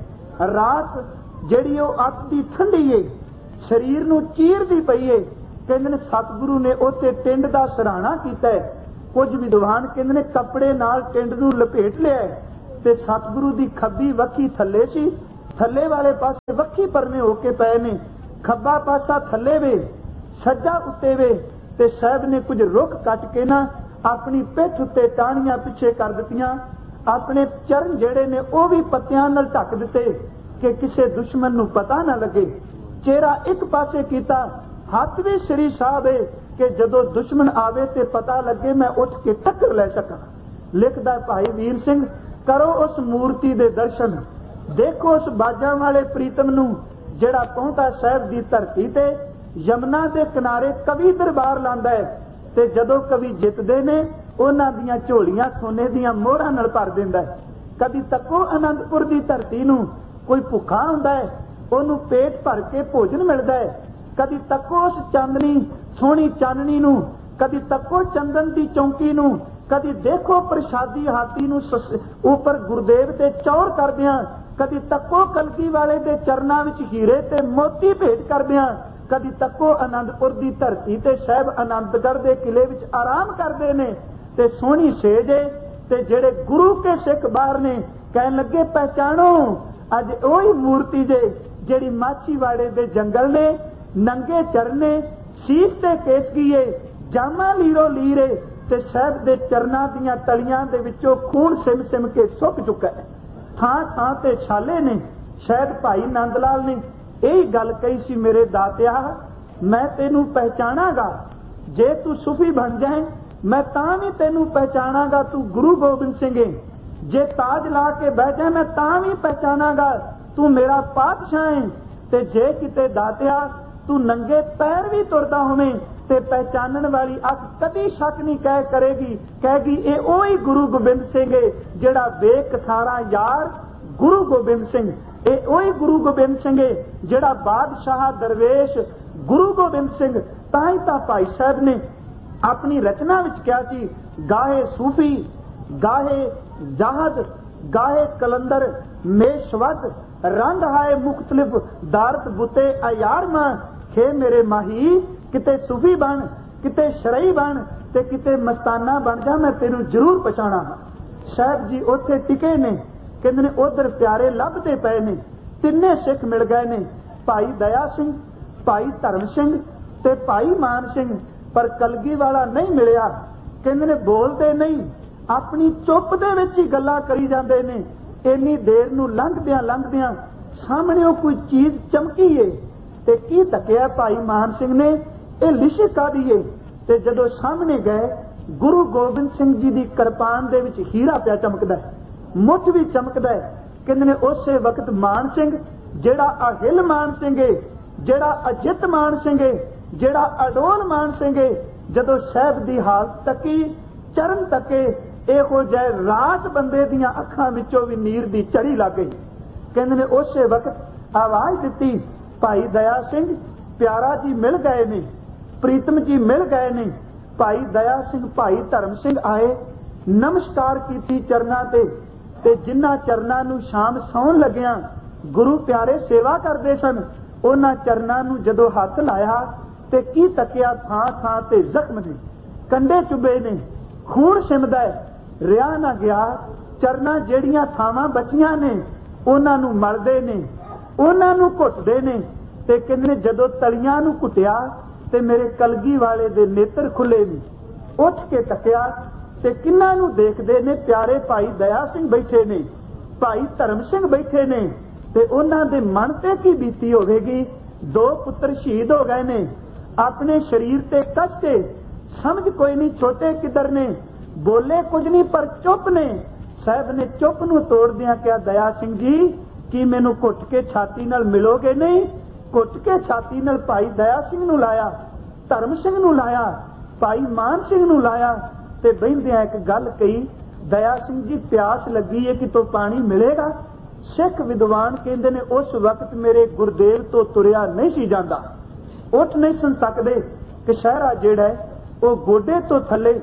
रात जिहड़ी ओह अत दी ठंडी है, शरीर नूं चीरदी पई है। कहंदे ने सतगुरु ने उत्ते टिंड दा सराहना कीता है। कुछ विद्वान कहंदे ने कपड़े नाल टिंड नूं लपेट लिया ते सतगुरु दी खब्बी वक्खी थल्ले सी, थल्ले वाले पासे वक्खी परने होके पए ने, खब्बा पासा थल्ले वे सज्जा उत्ते वे। ते साहब ने कुछ रुख कट के ना अपनी पिठ उत्ते टाणियां पिछे कर दित्तियां, अपने चरण जेड़े ने वो भी पत्तियां नाल ढक दिते कि किसी दुश्मन नूं पता ना लगे। चेहरा एक पासे कीता, हथ भी श्री साहब है कि जदों दुश्मन आवे ते पता लगे मैं उठ के टक्कर ले सका। लिखदा भाई वीर सिंह, करो उस मूर्ति दे दर्शन, देखो उस बाजां वाले प्रीतम नूं जेड़ा पहुंचा साहब दी धरती ते यमुना दे किनारे कवि दरबार लांदा है ते जदों कवि जितदे ने उन्हां दीयां झोलियां सोने दीयां मोहरां नाल भर दिंदा है। कदी तको आनंदपुर दी धरती नूं कोई भुखा हुंदा है, ओनूं पेट भर के भोजन मिलदा है। कदी तको उस चांदनी सोहनी चाननी नूं, कदी तको चंदन दी चौंकी नूं, कदी देखो प्रसादी हाथी नूं ऊपर गुरुदेव ते चौर करदियां, कदी तको कलगी वाले दे चरनां विच हीरे ते मोती भेंट करदियां, कदी तको आनंदपुर दी धरती ते साहब आनंदगढ़ दे किले विच आराम करदे ने ते सोहनी सेज है ते जेड़े गुरु के सिख बाहर ने। कहन लगे पहचानो अज ओही मूर्ति जे जेड़ी माछीवाड़े दे जंगल ने, नंगे चरने शीश ते केसगीए, जामा लीरो लीरे ते साहब दे चरनां दीयां तलियां दे विचों खून सिम सिम के सुक चुका है। थां थां ते छाले ने। शायद भाई नंद लाल ने यही गल कही सी, मेरे दातिया मैं तेनू पहचानागा, जे तू सूफी बन जाए मैं तां भी तेनू पहचानागा तू गुरु गोबिंद सिंह है, जे ताज ला के बह जाए मैं तां भी पहचानागा तू मेरा पातशाह है, ते जे किते दातिया तू नंगे पैर भी तुरदा होवें ਤੇ ਪਹਿਚਾਨਣ ਵਾਲੀ ਅੱਖ ਕਦੀ ਸ਼ੱਕ ਨਹੀਂ ਕਹੇਗੀ ਇਹ ਉਹੀ ਗੁਰੂ ਗੋਬਿੰਦ ਸਿੰਘ ਹੈ ਜਿਹੜਾ ਬੇਕਸਾਰਾ ਯਾਰ ਗੁਰੂ ਗੋਬਿੰਦ ਸਿੰਘ। ਇਹ ਉਹੀ ਗੁਰੂ ਗੋਬਿੰਦ ਸਿੰਘ ਹੈ ਜਿਹੜਾ ਬਾਦਸ਼ਾਹ ਦਰਵੇਸ਼ ਗੁਰੂ ਗੋਬਿੰਦ ਸਿੰਘ। ਤਾਂ ਹੀ ਤਾਂ ਭਾਈ ਸਾਹਿਬ ਨੇ ਆਪਣੀ ਰਚਨਾ ਵਿੱਚ ਕਿਹਾ ਸੀ, ਗਾਹੇ ਸੂਫੀ ਗਾਹੇ ਜਾਹਦ ਗਾਹੇ ਕਲੰਦਰ ਮੇਸ਼ਵਦ ਰੰਗ ਹਾਏ ਮੁਖਤਲਿਫ ਦਾਰਤ ਬੁੱਤੇ ਅਯਾਰ ਮਾਂ ਖੇ ਮੇਰੇ ਮਾਹੀ ਕਿਤੇ ਸੂਫੀ ਬਣ ਕਿਤੇ ਸ਼ਰਈ ਬਣ ਤੇ ਕਿਤੇ ਮਸਤਾਨਾ ਬਣ ਜਾ, ਮੈਂ ਤੈਨੂੰ ਜ਼ਰੂਰ ਪਛਾਣਾ। ਸਾਹਿਬ ਜੀ ਉੱਥੇ ਟਿਕੇ ਨੇ, ਕਹਿੰਦੇ ਨੇ ਉਧਰ ਪਿਆਰੇ ਲੱਭਦੇ ਪਏ ਨੇ। ਤਿੰਨੇ ਸਿੱਖ ਮਿਲ ਗਏ ਨੇ, ਭਾਈ ਦਇਆ ਸਿੰਘ, ਭਾਈ ਧਰਮ ਸਿੰਘ ਤੇ ਭਾਈ ਮਾਨ ਸਿੰਘ, ਪਰ ਕਲਗੀ ਵਾਲਾ ਨਹੀਂ ਮਿਲਿਆ। ਕਹਿੰਦੇ ਨੇ ਬੋਲਦੇ ਨਹੀਂ, ਆਪਣੀ ਚੁੱਪ ਦੇ ਵਿੱਚ ਹੀ ਗੱਲਾਂ ਕਰੀ ਜਾਂਦੇ ਨੇ। ਇੰਨੀ ਦੇਰ ਨੂੰ ਲੰਘਦਿਆਂ ਸਾਹਮਣੇ ਕੋਈ ਚੀਜ਼ ਚਮਕੀ ਏ ਤੇ ਕੀ ਤੱਕਿਆ ਭਾਈ ਮਾਨ ਸਿੰਘ ਨੇ, ਇਹ ਲਿਸ਼ਕ ਕਾਹਦੀ ਏ? ਤੇ ਜਦੋਂ ਸਾਹਮਣੇ ਗਏ, ਗੁਰੂ ਗੋਬਿੰਦ ਸਿੰਘ ਜੀ ਦੀ ਕਿਰਪਾਨ ਦੇ ਵਿੱਚ ਹੀਰਾ ਪਿਆ ਚਮਕਦਾ, ਮੁੱਠ ਵੀ ਚਮਕਦਾ। ਕਹਿੰਦੇ ਨੇ ਉਸੇ ਵਕਤ ਮਾਨ ਸਿੰਘ ਜਿਹੜਾ ਅਹਿਲ ਮਾਨ ਸਿੰਘ ਏ, ਜਿਹੜਾ ਅਜਿੱਤ ਮਾਨ ਸਿੰਘ ਏ, ਜਿਹੜਾ ਅਡੋਲ ਮਾਨ ਸਿੰਘ ਏ, ਜਦੋਂ ਸਾਹਿਬ ਦੀ ਹਾਲਤ ਤੱਕੀ, ਚਰਨ ਤੱਕੇ, ਇਹੋ ਜਿਹੇ ਰਾਤ ਬੰਦੇ ਦੀਆਂ ਅੱਖਾਂ ਵਿੱਚੋਂ ਵੀ ਨੀਰ ਦੀ ਝੜੀ ਲੱਗ ਗਈ। ਕਹਿੰਦੇ ਨੇ ਉਸੇ ਵਕਤ ਆਵਾਜ਼ ਦਿੱਤੀ, ਭਾਈ ਦਇਆ ਸਿੰਘ ਪਿਆਰਾ ਜੀ ਮਿਲ ਗਏ ਨੇ, ਪ੍ਰੀਤਮ ਜੀ ਮਿਲ ਗਏ ਨੇ। ਭਾਈ ਦਇਆ ਸਿੰਘ ਭਾਈ ਧਰਮ ਸਿੰਘ ਆਏ, ਨਮਸਕਾਰ ਕੀਤੀ ਚਰਨਾਂ ਤੇ ਜਿਨ੍ਹਾਂ ਚਰਨਾਂ ਨੂੰ ਸ਼ਾਮ ਸੌਣ ਲੱਗਿਆਂ ਗੁਰੂ ਪਿਆਰੇ ਸੇਵਾ ਕਰਦੇ ਸਨ, ਉਹਨਾਂ ਚਰਨਾਂ ਨੂੰ ਜਦੋਂ ਹੱਥ ਲਾਇਆ ਤੇ ਕੀ ਤੱਕਿਆ, ਥਾਂ ਤੇ ਜ਼ਖਮ ਨੇ, ਕੰਡੇ ਚੁੱਭੇ ਨੇ, ਖੂਨ ਸਿਮਦਾ ਰਿਹਾ ਨਾ ਗਿਆ। ਚਰਨਾਂ ਜਿਹੜੀਆਂ ਥਾਵਾਂ ਬਚੀਆਂ ਨੇ ਉਹਨਾਂ ਨੂੰ ਮਲਦੇ ਨੇ, ਉਹਨਾਂ ਨੂੰ ਘੁੱਟਦੇ ਨੇ। ਤੇ ਕਹਿੰਦੇ ਨੇ ਜਦੋਂ ਤਲੀਆਂ ਨੂੰ ਘੁੱਟਿਆ ਤੇ ਮੇਰੇ ਕਲਗੀ ਵਾਲੇ ਦੇ ਨੇਤਰ ਖੁੱਲੇ ਨੇ। ਉੱਠ ਕੇ ਤੱਕਿਆ ਤੇ ਕਿੰਨਾਂ ਨੂੰ ਦੇਖਦੇ ਨੇ, ਪਿਆਰੇ ਭਾਈ ਦਇਆ ਸਿੰਘ ਬੈਠੇ ਨੇ, ਭਾਈ ਧਰਮ ਸਿੰਘ ਬੈਠੇ ਨੇ। ਤੇ ਉਹਨਾਂ ਦੇ ਮਨ ਤੇ ਕੀ ਬੀਤੀ ਹੋਵੇਗੀ? ਦੋ ਪੁੱਤਰ ਸ਼ਹੀਦ ਹੋ ਗਏ ਨੇ, ਆਪਣੇ ਸਰੀਰ ਤੇ ਕਸ਼ਟ, ਸਮਝ ਕੋਈ ਨਹੀਂ ਛੋਟੇ ਕਿੱਧਰ ਨੇ, ਬੋਲੇ ਕੁਝ ਨਹੀਂ ਪਰ ਚੁੱਪ ਨੇ। ਸਾਹਿਬ ਨੇ ਚੁੱਪ ਨੂੰ ਤੋੜਦਿਆਂ ਕਿਹਾ, ਦਇਆ ਸਿੰਘ ਜੀ ਕੀ ਮੈਨੂੰ ਘੁੱਟ ਕੇ ਛਾਤੀ ਨਾਲ ਮਿਲੋਗੇ? ਨਹੀਂ। ਘੁੱਟ ਕੇ ਛਾਤੀ ਨਾਲ ਭਾਈ ਦਇਆ ਸਿੰਘ ਨੂੰ ਲਾਇਆ, ਧਰਮ ਸਿੰਘ ਨੂੰ ਲਾਇਆ, ਭਾਈ ਮਾਨ ਸਿੰਘ ਨੂੰ ਲਾਇਆ ਤੇ ਬਹਿੰਦਿਆਂ ਇੱਕ ਗੱਲ ਕਹੀ, ਦਇਆ ਸਿੰਘ ਜੀ ਪਿਆਸ ਲੱਗੀ ਹੈ, ਕਿਤੋਂ ਪਾਣੀ ਮਿਲੇਗਾ? ਸਿੱਖ ਵਿਦਵਾਨ ਕਹਿੰਦੇ ਨੇ ਉਸ ਵਕਤ ਮੇਰੇ ਗੁਰਦੇਵ ਤੋਂ ਤੁਰਿਆ ਨਹੀਂ ਸੀ ਜਾਂਦਾ, ਉੱਠ ਨਹੀਂ ਸੁਣ ਸਕਦੇ ਕਿ ਸ਼ਹਿਰਾ ਜਿਹੜਾ ਹੈ ਉਹ ਗੋਡੇ ਤੋਂ ਥੱਲੇ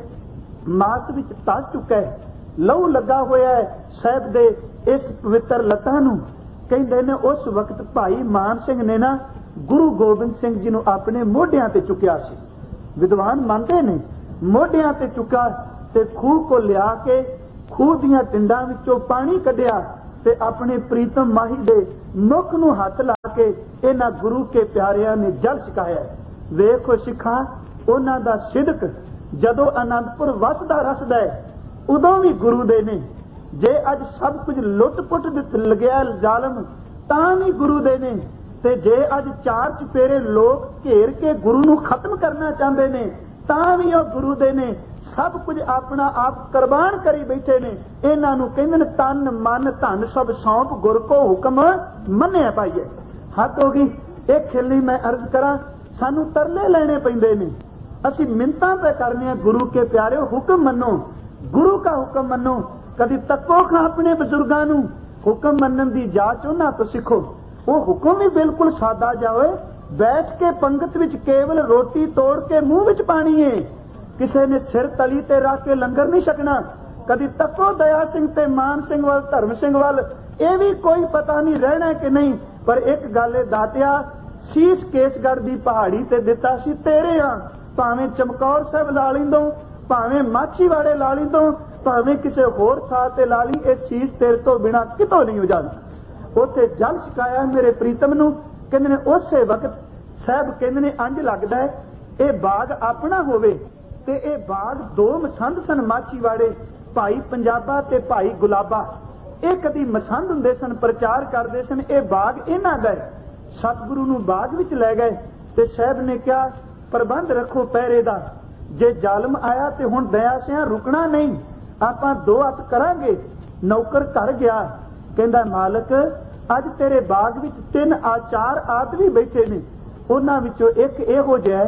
ਮਾਸ ਵਿੱਚ ਧਸ ਚੁੱਕਾ ਹੈ, ਲਹੂ ਲੱਗਾ ਹੋਇਆ ਹੈ ਸਾਹਿਬ ਦੇ ਇਸ ਪਵਿੱਤਰ ਲੱਤਾਂ ਨੂੰ। ਕਹਿੰਦੇ ਨੇ ਉਸ ਵਕਤ ਭਾਈ ਮਾਨ ਸਿੰਘ ਨੇ ਨਾ ਗੁਰੂ ਗੋਬਿੰਦ ਸਿੰਘ ਜੀ ਨੂੰ ਆਪਣੇ ਮੋਢਿਆਂ ਤੇ ਚੁੱਕਿਆ ਸੀ। ਵਿਦਵਾਨ ਮੰਨਦੇ ਨੇ ਮੋਢਿਆਂ ਤੇ ਚੁੱਕਾ ਤੇ ਖੂਹ ਕੋ ਲਿਆ ਕੇ ਖੂਹ ਦੀਆਂ ਟਿੰਡਾਂ ਵਿੱਚੋਂ ਪਾਣੀ ਕੱਢਿਆ ਤੇ ਆਪਣੇ ਪ੍ਰੀਤਮ ਮਾਹੀ ਦੇ ਮੁਖ ਨੂੰ ਹੱਥ ਲਾ ਕੇ ਇਹਨਾਂ ਗੁਰੂ ਕੇ ਪਿਆਰਿਆਂ ਨੇ ਜਲ ਛਕਾਇਆ। ਵੇਖੋ ਸਿੱਖਾਂ, ਉਹਨਾਂ ਦਾ ਸਿਦਕ ਜਦੋਂ ਅਨੰਦਪੁਰ ਵਸਦਾ ਰਸਦਾ ਹੈ ਉਦੋਂ ਵੀ ਗੁਰੂ ਦੇ ਨੇ। ਜੇ ਅੱਜ ਸਭ ਕੁਝ ਲੁੱਟ-ਪੁੱਟ ਲੱਗਿਆ ਜ਼ਾਲਮ ਤਾਂ ਵੀ ਗੁਰੂ ਦੇ ਨੇ। ਤੇ ਜੇ ਅੱਜ ਚਾਰ ਚੁਫੇਰੇ ਲੋਕ ਘੇਰ ਕੇ ਗੁਰੂ ਨੂੰ ਖਤਮ ਕਰਨਾ ਚਾਹੁੰਦੇ ਨੇ ਤਾਂ ਵੀ ਉਹ ਗੁਰੂ ਦੇ ਨੇ। ਸਭ ਕੁਝ ਆਪਣਾ ਆਪ ਕੁਰਬਾਨ ਕਰੀ ਬੈਠੇ ਨੇ। ਇਹਨਾਂ ਨੂੰ ਕਹਿੰਦੇ ਨੇ ਤਨ ਮਨ ਧਨ ਸਭ ਸੌਂਪ ਗੁਰ ਕੋ ਹੁਕਮ ਮੰਨਿਆ ਪਾਈਏ। ਹੱਦ ਹੋ ਗਈ। ਇਹ ਖਿਲਣੀ ਮੈਂ ਅਰਜ਼ ਕਰਾਂ, ਸਾਨੂੰ ਤਰਲੇ ਲੈਣੇ ਪੈਂਦੇ ਨੇ, ਅਸੀਂ ਮਿੰਤਾਂ ਪੈ ਕਰਨੇ ਆ ਗੁਰੂ ਕੇ ਪਿਆਰਿਓ, ਹੁਕਮ ਮੰਨੋ, ਗੁਰੂ ਦਾ ਹੁਕਮ ਮੰਨੋ। ਕਦੀ ਤੱਕੋ ਖਾਂ ਆਪਣੇ ਬਜ਼ੁਰਗਾਂ ਨੂੰ, ਹੁਕਮ ਮੰਨਣ ਦੀ ਜਾਚ ਉਹਨਾਂ ਤੋਂ ਸਿੱਖੋ। ਉਹ ਹੁਕਮ ਵੀ ਬਿਲਕੁਲ ਸਾਦਾ ਜਾਵੇ, ਬੈਠ ਕੇ ਪੰਗਤ ਵਿੱਚ ਕੇਵਲ ਰੋਟੀ ਤੋੜ ਕੇ ਮੂੰਹ ਵਿੱਚ ਪਾਣੀ ਏ, ਕਿਸੇ ਨੇ ਸਿਰ ਤਲੀ ਤੇ ਰੱਖ ਕੇ ਲੰਗਰ ਨਹੀਂ ਛਕਣਾ। ਕਦੀ ਤੱਕੋ ਦਇਆ ਸਿੰਘ ਤੇ ਮਾਨ ਸਿੰਘ ਵੱਲ, ਧਰਮ ਸਿੰਘ ਵੱਲ, ਇਹ ਵੀ ਕੋਈ ਪਤਾ ਨਹੀਂ ਰਹਿਣਾ ਕਿ ਨਹੀਂ। ਪਰ ਇੱਕ ਗੱਲ ਏ ਦਾਤਿਆ, ਸੀਸ ਕੇਸਗੜ੍ਹ ਦੀ ਪਹਾੜੀ ਤੇ ਦਿੱਤਾ ਸੀ ਤੇਰੇ ਆ, ਭਾਵੇਂ ਚਮਕੌਰ ਸਾਹਿਬ ਲਾ ਲੈਂਦੋ, ਭਾਵੇਂ ਮਾਛੀਵਾੜੇ ਲਾ ਲੈਂਦੋ, ਭਾਵੇਂ ਕਿਸੇ ਹੋਰ ਥਾਂ ਤੇ ਲਾ ਲਈ, ਇਹ ਸੀਸ ਤੇਰੇ ਤੋਂ ਬਿਨਾ ਕਿਤੋਂ ਨਹੀਂ ਉਜਾੜਦੀ। ਉੱਥੇ ਜਲ ਛਕਾਇਆ ਮੇਰੇ ਪ੍ਰੀਤਮ ਨੂੰ। ਕਹਿੰਦੇ ਨੇ ਉਸੇ ਵਕਤ ਸਾਹਿਬ ਕਹਿੰਦੇ ਨੇ ਅੰਜ ਲੱਗਦਾ ਹੈ ਇਹ ਬਾਗ ਆਪਣਾ ਹੋਵੇ। ਤੇ ਇਹ ਬਾਗ ਦੋ ਮਸੰਦ ਸਨ ਮਾਛੀਵਾੜੇ, ਭਾਈ ਪੰਜਾਬਾ ਤੇ ਭਾਈ ਗੁਲਾਬਾ। ਇਹ ਕਦੀ ਮਸੰਦ ਹੁੰਦੇ ਸਨ, ਪ੍ਰਚਾਰ ਕਰਦੇ ਸਨ ਇਹ ਬਾਗ ਇਹਨਾਂ ਦਾ ਹੈ। ਸਤਿਗੁਰੂ ਨੂੰ ਬਾਗ ਵਿੱਚ ਲੈ ਗਏ ਤੇ ਸਾਹਿਬ ਨੇ ਕਿਹਾ ਪ੍ਰਬੰਧ ਰੱਖੋ ਪਹਿਰੇ ਦਾ, ਜੇ ਜ਼ਾਲਮ ਆਇਆ ਤੇ ਹੁਣ ਦਇਆ ਸਿਆਂ ਰੁਕਣਾ ਨਹੀਂ, ਆਪਾਂ ਦੋ ਹੱਥ ਕਰਾਂਗੇ। ਨੌਕਰ ਘਰ ਗਿਆ, ਕਹਿੰਦਾ ਮਾਲਕ ਅੱਜ ਤੇਰੇ ਬਾਗ ਵਿੱਚ 3-4 ਆਦਮੀ ਬੈਠੇ ਨੇ, ਉਹਨਾਂ ਵਿੱਚੋਂ ਇੱਕ ਇਹੋ ਜਿਹਾ ਹੈ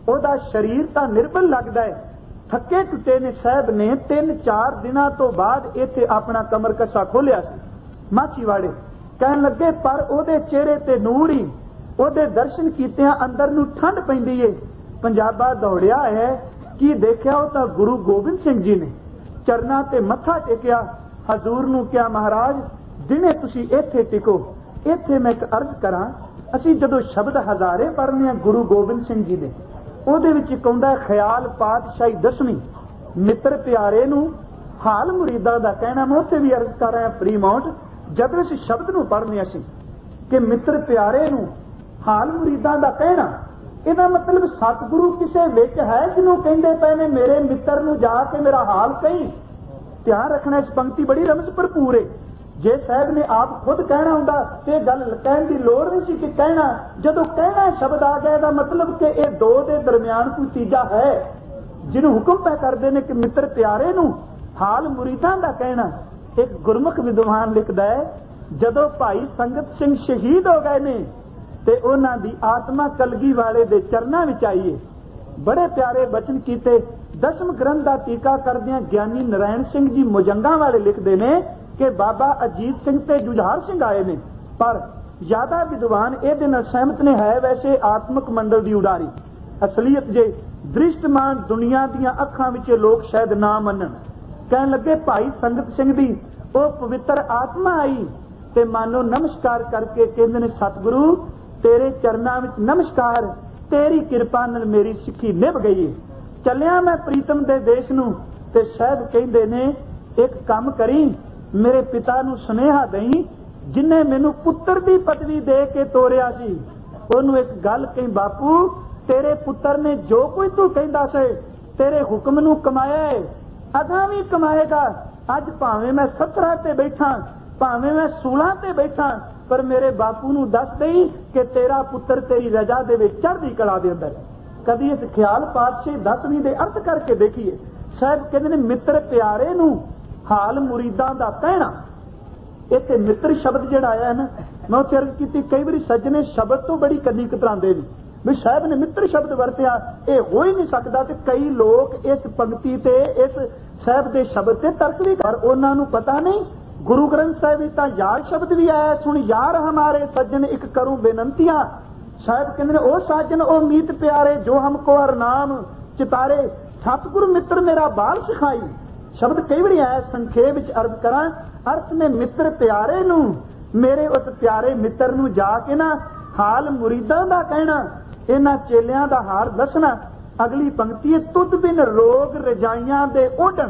ਉਹਦਾ ਸਰੀਰ ਤਾਂ ਨਿਰਬਲ ਲੱਗਦਾ ਹੈ। ਥੱਕੇ ਟੁੱਟੇ ਨੇ ਸਾਹਿਬ ਨੇ 3-4 ਦਿਨਾਂ ਤੋਂ ਬਾਅਦ ਇੱਥੇ ਆਪਣਾ ਕਮਰ ਕੱਸਾ ਖੋਲਿਆ ਸੀ ਮਾਛੀਵਾੜੇ। ਕਹਿਣ ਲੱਗੇ ਪਰ ਉਹਦੇ ਚਿਹਰੇ ਤੇ ਨੂਰ ਹੀ, ਉਹਦੇ ਦਰਸ਼ਨ ਕੀਤਿਆਂ ਅੰਦਰ ਨੂੰ ਠੰਡ ਪੈਂਦੀ ਏ। ਪੰਜਾਬਾ ਦੌੜਿਆ ਹੈ ਕੀ ਦੇਖਿਆ, ਉਹ ਤਾਂ ਗੁਰੂ ਗੋਬਿੰਦ ਸਿੰਘ ਜੀ ਨੇ ਚਰਨਾਂ ਤੇ ਮੱਥਾ ਟੇਕਿਆ। ਹਜ਼ੂਰ ਨੂੰ ਕਿਹਾ ਮਹਾਰਾਜ ਦਿਨੇ ਤੁਸੀਂ ਇੱਥੇ ਟਿਕੋ। ਇੱਥੇ ਮੈਂ ਇੱਕ ਅਰਜ਼ ਕਰਾਂ, ਅਸੀਂ ਜਦੋਂ ਸ਼ਬਦ ਹਜ਼ਾਰੇ ਪੜ੍ਹਨੇ ਆ ਗੁਰੂ ਗੋਬਿੰਦ ਸਿੰਘ ਜੀ ਦੇ, ਉਹਦੇ ਵਿੱਚ ਇੱਕ ਆਉਂਦਾ ਖਿਆਲ ਪਾਤਸ਼ਾਹੀ 10ਵੀਂ ਮਿੱਤਰ ਪਿਆਰੇ ਨੂੰ ਹਾਲ ਮੁਰੀਦਾਂ ਦਾ ਕਹਿਣਾ। ਮੈਂ ਉੱਥੇ ਵੀ ਅਰਜ਼ ਕਰ ਰਿਹਾ ਫਰੀ ਮਾਊਂਟ, ਜਦੋਂ ਇਸ ਸ਼ਬਦ ਨੂੰ ਪੜ੍ਹਨੇ ਅਸੀਂ ਕਿ ਮਿੱਤਰ ਪਿਆਰੇ ਨੂੰ ਹਾਲ ਮੁਰੀਦਾਂ ਦਾ ਕਹਿਣਾ, ਇਹਦਾ ਮਤਲਬ ਸਤਿਗੁਰੂ ਕਿਸੇ ਵਿੱਚ ਹੈ ਜਿਹਨੂੰ ਕਹਿੰਦੇ ਪਏ ਨੇ ਮੇਰੇ ਮਿੱਤਰ ਨੂੰ ਜਾ ਕੇ ਮੇਰਾ ਹਾਲ ਕਹੀ। ਧਿਆਨ ਰੱਖਣਾ, ਇਸ ਪੰਕਤੀ ਬੜੀ ਰਮਜ਼ ਭਰਪੂਰ ਹੈ। ਜੇ ਸਾਹਿਬ ਨੇ ਆਪ ਖੁਦ ਕਹਿਣਾ ਹੁੰਦਾ ਤੇ ਗੱਲ ਕਹਿਣ ਦੀ ਲੋੜ ਨਹੀਂ ਸੀ ਕਿ ਕਹਿਣਾ। ਜਦੋਂ ਕਹਿਣਾ ਸ਼ਬਦ ਆ ਗਿਆ ਇਹਦਾ ਮਤਲਬ ਕਿ ਇਹ ਦੋ ਦੇ ਦਰਮਿਆਨ ਕੋਈ ਤੀਜਾ ਹੈ ਜਿਹਨੂੰ ਹੁਕਮ ਪੈ ਕਰਦੇ ਨੇ ਕਿ ਮਿੱਤਰ ਪਿਆਰੇ ਨੂੰ ਹਾਲ ਮੁਰੀਦਾਂ ਦਾ ਕਹਿਣਾ। ਇੱਕ ਗੁਰਮੁਖ ਵਿਦਵਾਨ ਲਿਖਦਾ ਹੈ ਜਦੋਂ ਭਾਈ ਸੰਗਤ ਸਿੰਘ ਸ਼ਹੀਦ ਹੋ ਗਏ ਨੇ ਤੇ ਉਹਨਾਂ ਦੀ ਆਤਮਾ ਕਲਗੀ ਵਾਲੇ ਦੇ ਚਰਨਾਂ ਵਿੱਚ ਆਈਏ। ਬੜੇ ਪਿਆਰੇ ਬਚਨ ਕੀਤੇ। 10ਵੇਂ ਗ੍ਰੰਥ ਦਾ ਟੀਕਾ ਕਰਦਿਆਂ ਗਿਆਨੀ ਨਰਾਇਣ ਸਿੰਘ ਜੀ ਮੁਜੰਗਾ ਵਾਲੇ ਲਿਖਦੇ ਨੇ ਕਿ ਬਾਬਾ ਅਜੀਤ ਸਿੰਘ ਤੇ ਜੁਝਾਰ ਸਿੰਘ ਆਏ ਨੇ, ਪਰ ਜ਼ਿਆਦਾ ਵਿਦਵਾਨ ਇਹਦੇ ਨਾਲ ਸਹਿਮਤ ਨੇ ਹੈ ਵੈਸੇ ਆਤਮਿਕ ਮੰਡਲ ਦੀ ਉਡਾਰੀ। ਅਸਲੀਅਤ ਜੇ ਦ੍ਰਿਸ਼ਟਮਾਨ ਦੁਨੀਆ ਦੀਆਂ ਅੱਖਾਂ ਵਿੱਚ ਲੋਕ ਸ਼ਾਇਦ ਨਾ ਮੰਨਣ। ਕਹਿਣ ਲੱਗੇ ਭਾਈ ਸੰਗਤ ਸਿੰਘ ਦੀ ਉਹ ਪਵਿੱਤਰ ਆਤਮਾ ਆਈ ਤੇ ਮਾਨੋ ਨਮਸਕਾਰ ਕਰਕੇ ਕਹਿੰਦੇ ਨੇ ਸਤਿਗੁਰੂ ਤੇਰੇ ਚਰਨਾਂ ਵਿੱਚ ਨਮਸਕਾਰ, ਤੇਰੀ ਕਿਰਪਾ ਨਾਲ ਮੇਰੀ ਸਿੱਖੀ ਨਿਭ ਗਈ ਹੈ। ਚੱਲਿਆ ਮੈਂ ਪ੍ਰੀਤਮ ਦੇ ਦੇਸ਼ ਨੂੰ ਤੇ ਸਾਹਿਬ ਕਹਿੰਦੇ ਨੇ ਇੱਕ ਕੰਮ ਕਰੀ, ਮੇਰੇ ਪਿਤਾ ਨੂੰ ਸੁਨੇਹਾ ਦੇਈ ਜਿਨੇ ਮੈਨੂੰ ਪੁੱਤਰ ਦੀ ਪਦਵੀ ਦੇ ਕੇ ਤੋਰਿਆ ਸੀ, ਉਹਨੂੰ ਇੱਕ ਗੱਲ ਕਹੀਂ ਬਾਪੂ ਤੇਰੇ ਪੁੱਤਰ ਨੇ ਜੋ ਕੁਝ ਤੂੰ ਕਹਿੰਦਾ ਸੀ ਤੇਰੇ ਹੁਕਮ ਨੂੰ ਕਮਾਇਆ ਹੈ, ਅਗਾਂ ਵੀ ਕਮਾਏਗਾ। ਅੱਜ ਭਾਵੇਂ ਮੈਂ 17 ਤੇ ਬੈਠਾ, ਭਾਵੇਂ ਮੈਂ 16 ਤੇ ਬੈਠਾ, ਪਰ ਮੇਰੇ ਬਾਪੂ ਨੂੰ ਦੱਸ ਦੇਈ ਕਿ ਤੇਰਾ ਪੁੱਤਰ ਤੇਰੀ ਰਜਾ ਦੇ ਵਿੱਚ ਚੜ੍ਹਦੀ ਕਲਾ ਦੇ ਅੰਦਰ। ਕਦੀ ਇਸ ਖਿਆਲ ਪਾਤਸ਼ਾਹੀ 10ਵੀਂ ਦੇ ਅਰਥ ਕਰਕੇ ਦੇਖੀਏ। ਸਾਹਿਬ ਕਹਿੰਦੇ ਨੇ ਮਿੱਤਰ ਪਿਆਰੇ ਨੂੰ ਹਾਲ ਮੁਰੀਦਾਂ ਦਾ ਕਹਿਣਾ। ਇੱਥੇ ਮਿੱਤਰ ਸ਼ਬਦ ਜਿਹੜਾ ਆਇਆ ਹੈ ਨਾ, ਮੈਂ ਉੱਥੇ ਅਰਜ਼ ਕੀਤੀ ਕਈ ਵਾਰੀ ਸੱਜਣੇ ਸ਼ਬਦ ਤੋਂ ਬੜੀ ਕੰਨੀ ਕਤਰਾਉਂਦੇ ਨੇ ਵੀ ਸਾਹਿਬ ਨੇ ਮਿੱਤਰ ਸ਼ਬਦ ਵਰਤਿਆ, ਇਹ ਹੋ ਹੀ ਨਹੀਂ ਸਕਦਾ। ਤੇ ਕਈ ਲੋਕ ਇਸ ਪੰਕਤੀ ਤੇ ਇਸ ਸਾਹਿਬ ਦੇ ਸ਼ਬਦ ਤੇ ਤਰਕ ਵੀ ਕਰ, ਉਹਨਾਂ ਨੂੰ ਪਤਾ ਨਹੀਂ ਗੁਰੂ ਗ੍ਰੰਥ ਸਾਹਿਬ ਵਿੱਚ ਤਾਂ ਯਾਰ ਸ਼ਬਦ ਵੀ ਆਇਆ, ਸੁਣ ਯਾਰ ਹਮਾਰੇ ਸੱਜਣ ਇੱਕ ਕਰੂੰ ਬੇਨੰਤੀਆਂ। ਸਾਹਿਬ ਕਹਿੰਦੇ ਨੇ ਉਹ ਸਾਜਨ ਉਹ ਮੀਤ ਪਿਆਰੇ ਜੋ ਹਮਕੋ ਹਰ ਨਾਮ ਚਿਤਾਰੇ, ਸਤਿਗੁਰੂ ਮਿੱਤਰ ਮੇਰਾ ਬਾਲ ਸਿਖਾਈ। ਸ਼ਬਦ ਕਈ ਵਾਰੀ ਆਇਆ, ਸੰਖੇਪ ਵਿੱਚ ਅਰਜ਼ ਕਰਾਂ, ਅਰਥ ਨੇ ਮਿੱਤਰ ਪਿਆਰੇ ਨੂੰ, ਮੇਰੇ ਉਸ ਪਿਆਰੇ ਮਿੱਤਰ ਨੂੰ ਜਾ ਕੇ ਨਾ ਹਾਲ ਮੁਰੀਦਾਂ ਦਾ ਕਹਿਣਾ, ਇਹਨਾਂ ਚੇਲਿਆਂ ਦਾ ਹਾਲ ਦੱਸਣਾ। ਅਗਲੀ ਪੰਕਤੀ ਹੈ ਤੁਧ ਬਿਨ ਰੋਗ ਰਜਾਈਆਂ ਦੇ ਓਢਣ।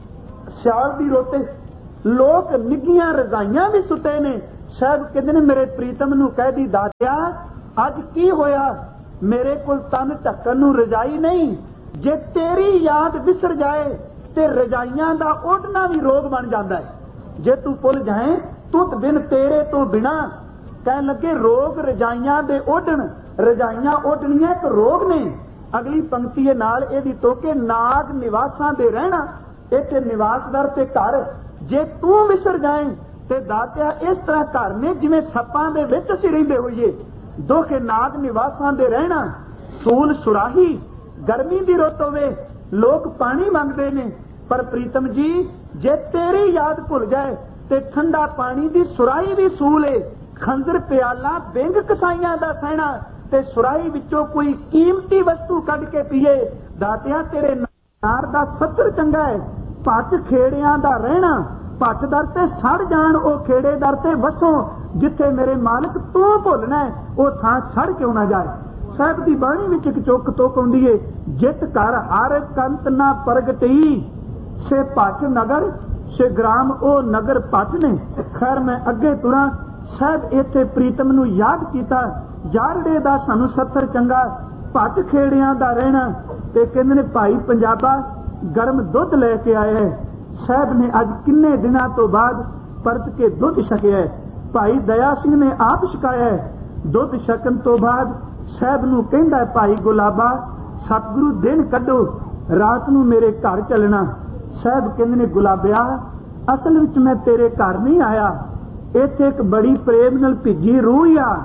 ਸਿਆਲ ਦੀ ਰੋਤੇ ਲੋਕ ਨਿੱਘੀਆਂ ਰਜ਼ਾਈਆਂ ਵੀ ਸੁੱਤੇ ਨੇ। ਸਾਹਿਬ ਕਹਿੰਦੇ ਨੇ ਮੇਰੇ ਪ੍ਰੀਤਮ ਨੂੰ ਕਹਿ ਦੀ ਦਾਤਿਆ ਅੱਜ ਕੀ ਹੋਇਆ, ਮੇਰੇ ਕੋਲ ਤਨ ਢੱਕਣ ਨੂੰ ਰਜਾਈ ਨਹੀਂ। ਜੇ ਤੇਰੀ ਯਾਦ ਵਿਸਰ ਜਾਏ ਤੇ ਰਜਾਈਆਂ ਦਾ ਓਢਣਾ ਵੀ ਰੋਗ ਬਣ ਜਾਂਦਾ ਹੈ। ਜੇ ਤੂੰ ਭੁੱਲ ਜਾਏ ਤੁਧ ਬਿਨ ਤੇਰੇ ਤੋਂ ਬਿਨਾ, ਕਹਿਣ ਲੱਗੇ ਰੋਗ ਰਜਾਈਆਂ ਦੇ ਓਢਣ, ਰਜਾਈਆਂ ਓਢਣੀਆਂ ਇੱਕ ਰੋਗ ਨੇ। ਅਗਲੀ ਪੰਕਤੀ ਹੈ ਨਾਲ ਇਹਦੀ ਤੋਕੇ ਨਾਗ ਨਿਵਾਸਾਂ ਦੇ ਰਹਿਣਾ। ਇੱਥੇ ਨਿਵਾਸਦਰ ਤੇ ਘਰ, ਜੇ ਤੂੰ ਵਿਸਰ ਜਾਏ ਤੇ ਦਾਤਿਆ ਇਸ ਤਰ੍ਹਾਂ ਘਰ ਨੇ ਜਿਵੇਂ ਸੱਪਾਂ ਦੇ ਵਿੱਚ ਅਸੀਂ ਰਹਿੰਦੇ ਹੋਈਏ। ਦੋਖੇ ਨਾਗ ਨਿਵਾਸਾਂ ਦੇ ਰਹਿਣਾ। ਸੂਲ ਸੁਰਾਹੀ, ਗਰਮੀ ਦੀ ਰੁੱਤ ਹੋਵੇ ਲੋਕ ਪਾਣੀ ਮੰਗਦੇ ਨੇ, ਪਰ ਪ੍ਰੀਤਮ ਜੀ ਜੇ ਤੇਰੀ ਯਾਦ ਭੁੱਲ ਜਾਏ ਤੇ ਠੰਡਾ ਪਾਣੀ ਦੀ ਸੁਰਾਹੀ ਵੀ ਸੂਲ ਏ। ਖੰਜਰ ਪਿਆਲਾ ਬਿੰਗ ਕਸਾਈਆਂ ਦਾ ਸਹਿਣਾ ਤੇ ਸੁਰਾਹੀ ਵਿੱਚੋਂ ਕੋਈ ਕੀਮਤੀ ਵਸਤੂ ਕੱਢ ਕੇ ਪੀਏ। ਦਾਤਿਆ ਤੇਰੇ ਨਾਰ ਦਾ ਸੱਤਰ ਚੰਗਾ ਹੈ। ਪੱਟ ਖੇੜਿਆਂ ਦਾ ਰਹਿਣਾ, ਪੱਟ ਦਰ ਤੇ ਸੜ ਜਾਣ ਉਹ ਖੇੜੇ ਦਰ ਤੇ ਵਸੋਂ। ਜਿੱਥੇ ਮੇਰੇ ਮਾਲਕ ਤੂੰ ਭੁੱਲਣਾ ਉਹ ਥਾਂ ਸੜ ਕਿਉਂ ਨਾ ਜਾਏ। ਸਾਹਿਬ ਦੀ ਬਾਣੀ ਵਿੱਚ ਇੱਕ ਚੁੱਕ ਤੋਕ ਆਉਂਦੀ ਏ, ਜਿਤ ਘਰ ਹਰ ਕੰਤ ਨਾ ਪ੍ਰਗਟੀ ਸੇ ਪੱਟ ਨਗਰ ਸੇ ਗ੍ਰਾਮ ਉਹ ਨਗਰ ਪੱਟ ਨੇ। ਖੈਰ ਮੈਂ ਅੱਗੇ ਤੁਰਾਂ। ਸਾਹਿਬ ਇੱਥੇ ਪ੍ਰੀਤਮ ਨੂੰ ਯਾਦ ਕੀਤਾ, ਜਾਰੜੇ ਦਾ ਸਾਨੂੰ ਸੱਤਰ ਚੰਗਾ, ਪੱਟ ਖੇੜਿਆਂ ਦਾ ਰਹਿਣਾ। ਤੇ ਕਹਿੰਦੇ ਨੇ ਭਾਈ ਪੰਜਾਬਾ ਗਰਮ ਦੁੱਧ ਲੈ ਕੇ ਆਇਆ। ਸਾਹਿਬ ਨੇ ਅੱਜ ਕਿੰਨੇ ਦਿਨਾਂ ਤੋਂ ਬਾਅਦ ਪਰਤ ਕੇ ਦੁੱਧ ਛਕਿਆ। ਭਾਈ ਦਇਆ ਸਿੰਘ ਨੇ ਆਪ ਛਕਾਇਆ। ਦੁੱਧ ਛਕਣ ਤੋਂ ਬਾਅਦ ਸਾਹਿਬ ਨੂੰ ਕਹਿੰਦਾ ਭਾਈ ਗੁਲਾਬਾ ਸਤਿਗੁਰੂ ਦਿਨ ਕੱਢੋ, ਰਾਤ ਨੂੰ ਮੇਰੇ ਘਰ ਚੱਲਣਾ। ਸਾਹਿਬ ਕਹਿੰਦੇ ਨੇ ਗੁਲਾਬਿਆ ਅਸਲ ਵਿੱਚ ਮੈਂ ਤੇਰੇ ਘਰ ਨਹੀਂ ਆਇਆ, ਇੱਥੇ ਇੱਕ ਬੜੀ ਪ੍ਰੇਮ ਨਾਲ ਭਿੱਜੀ ਰੂਹ ਆ,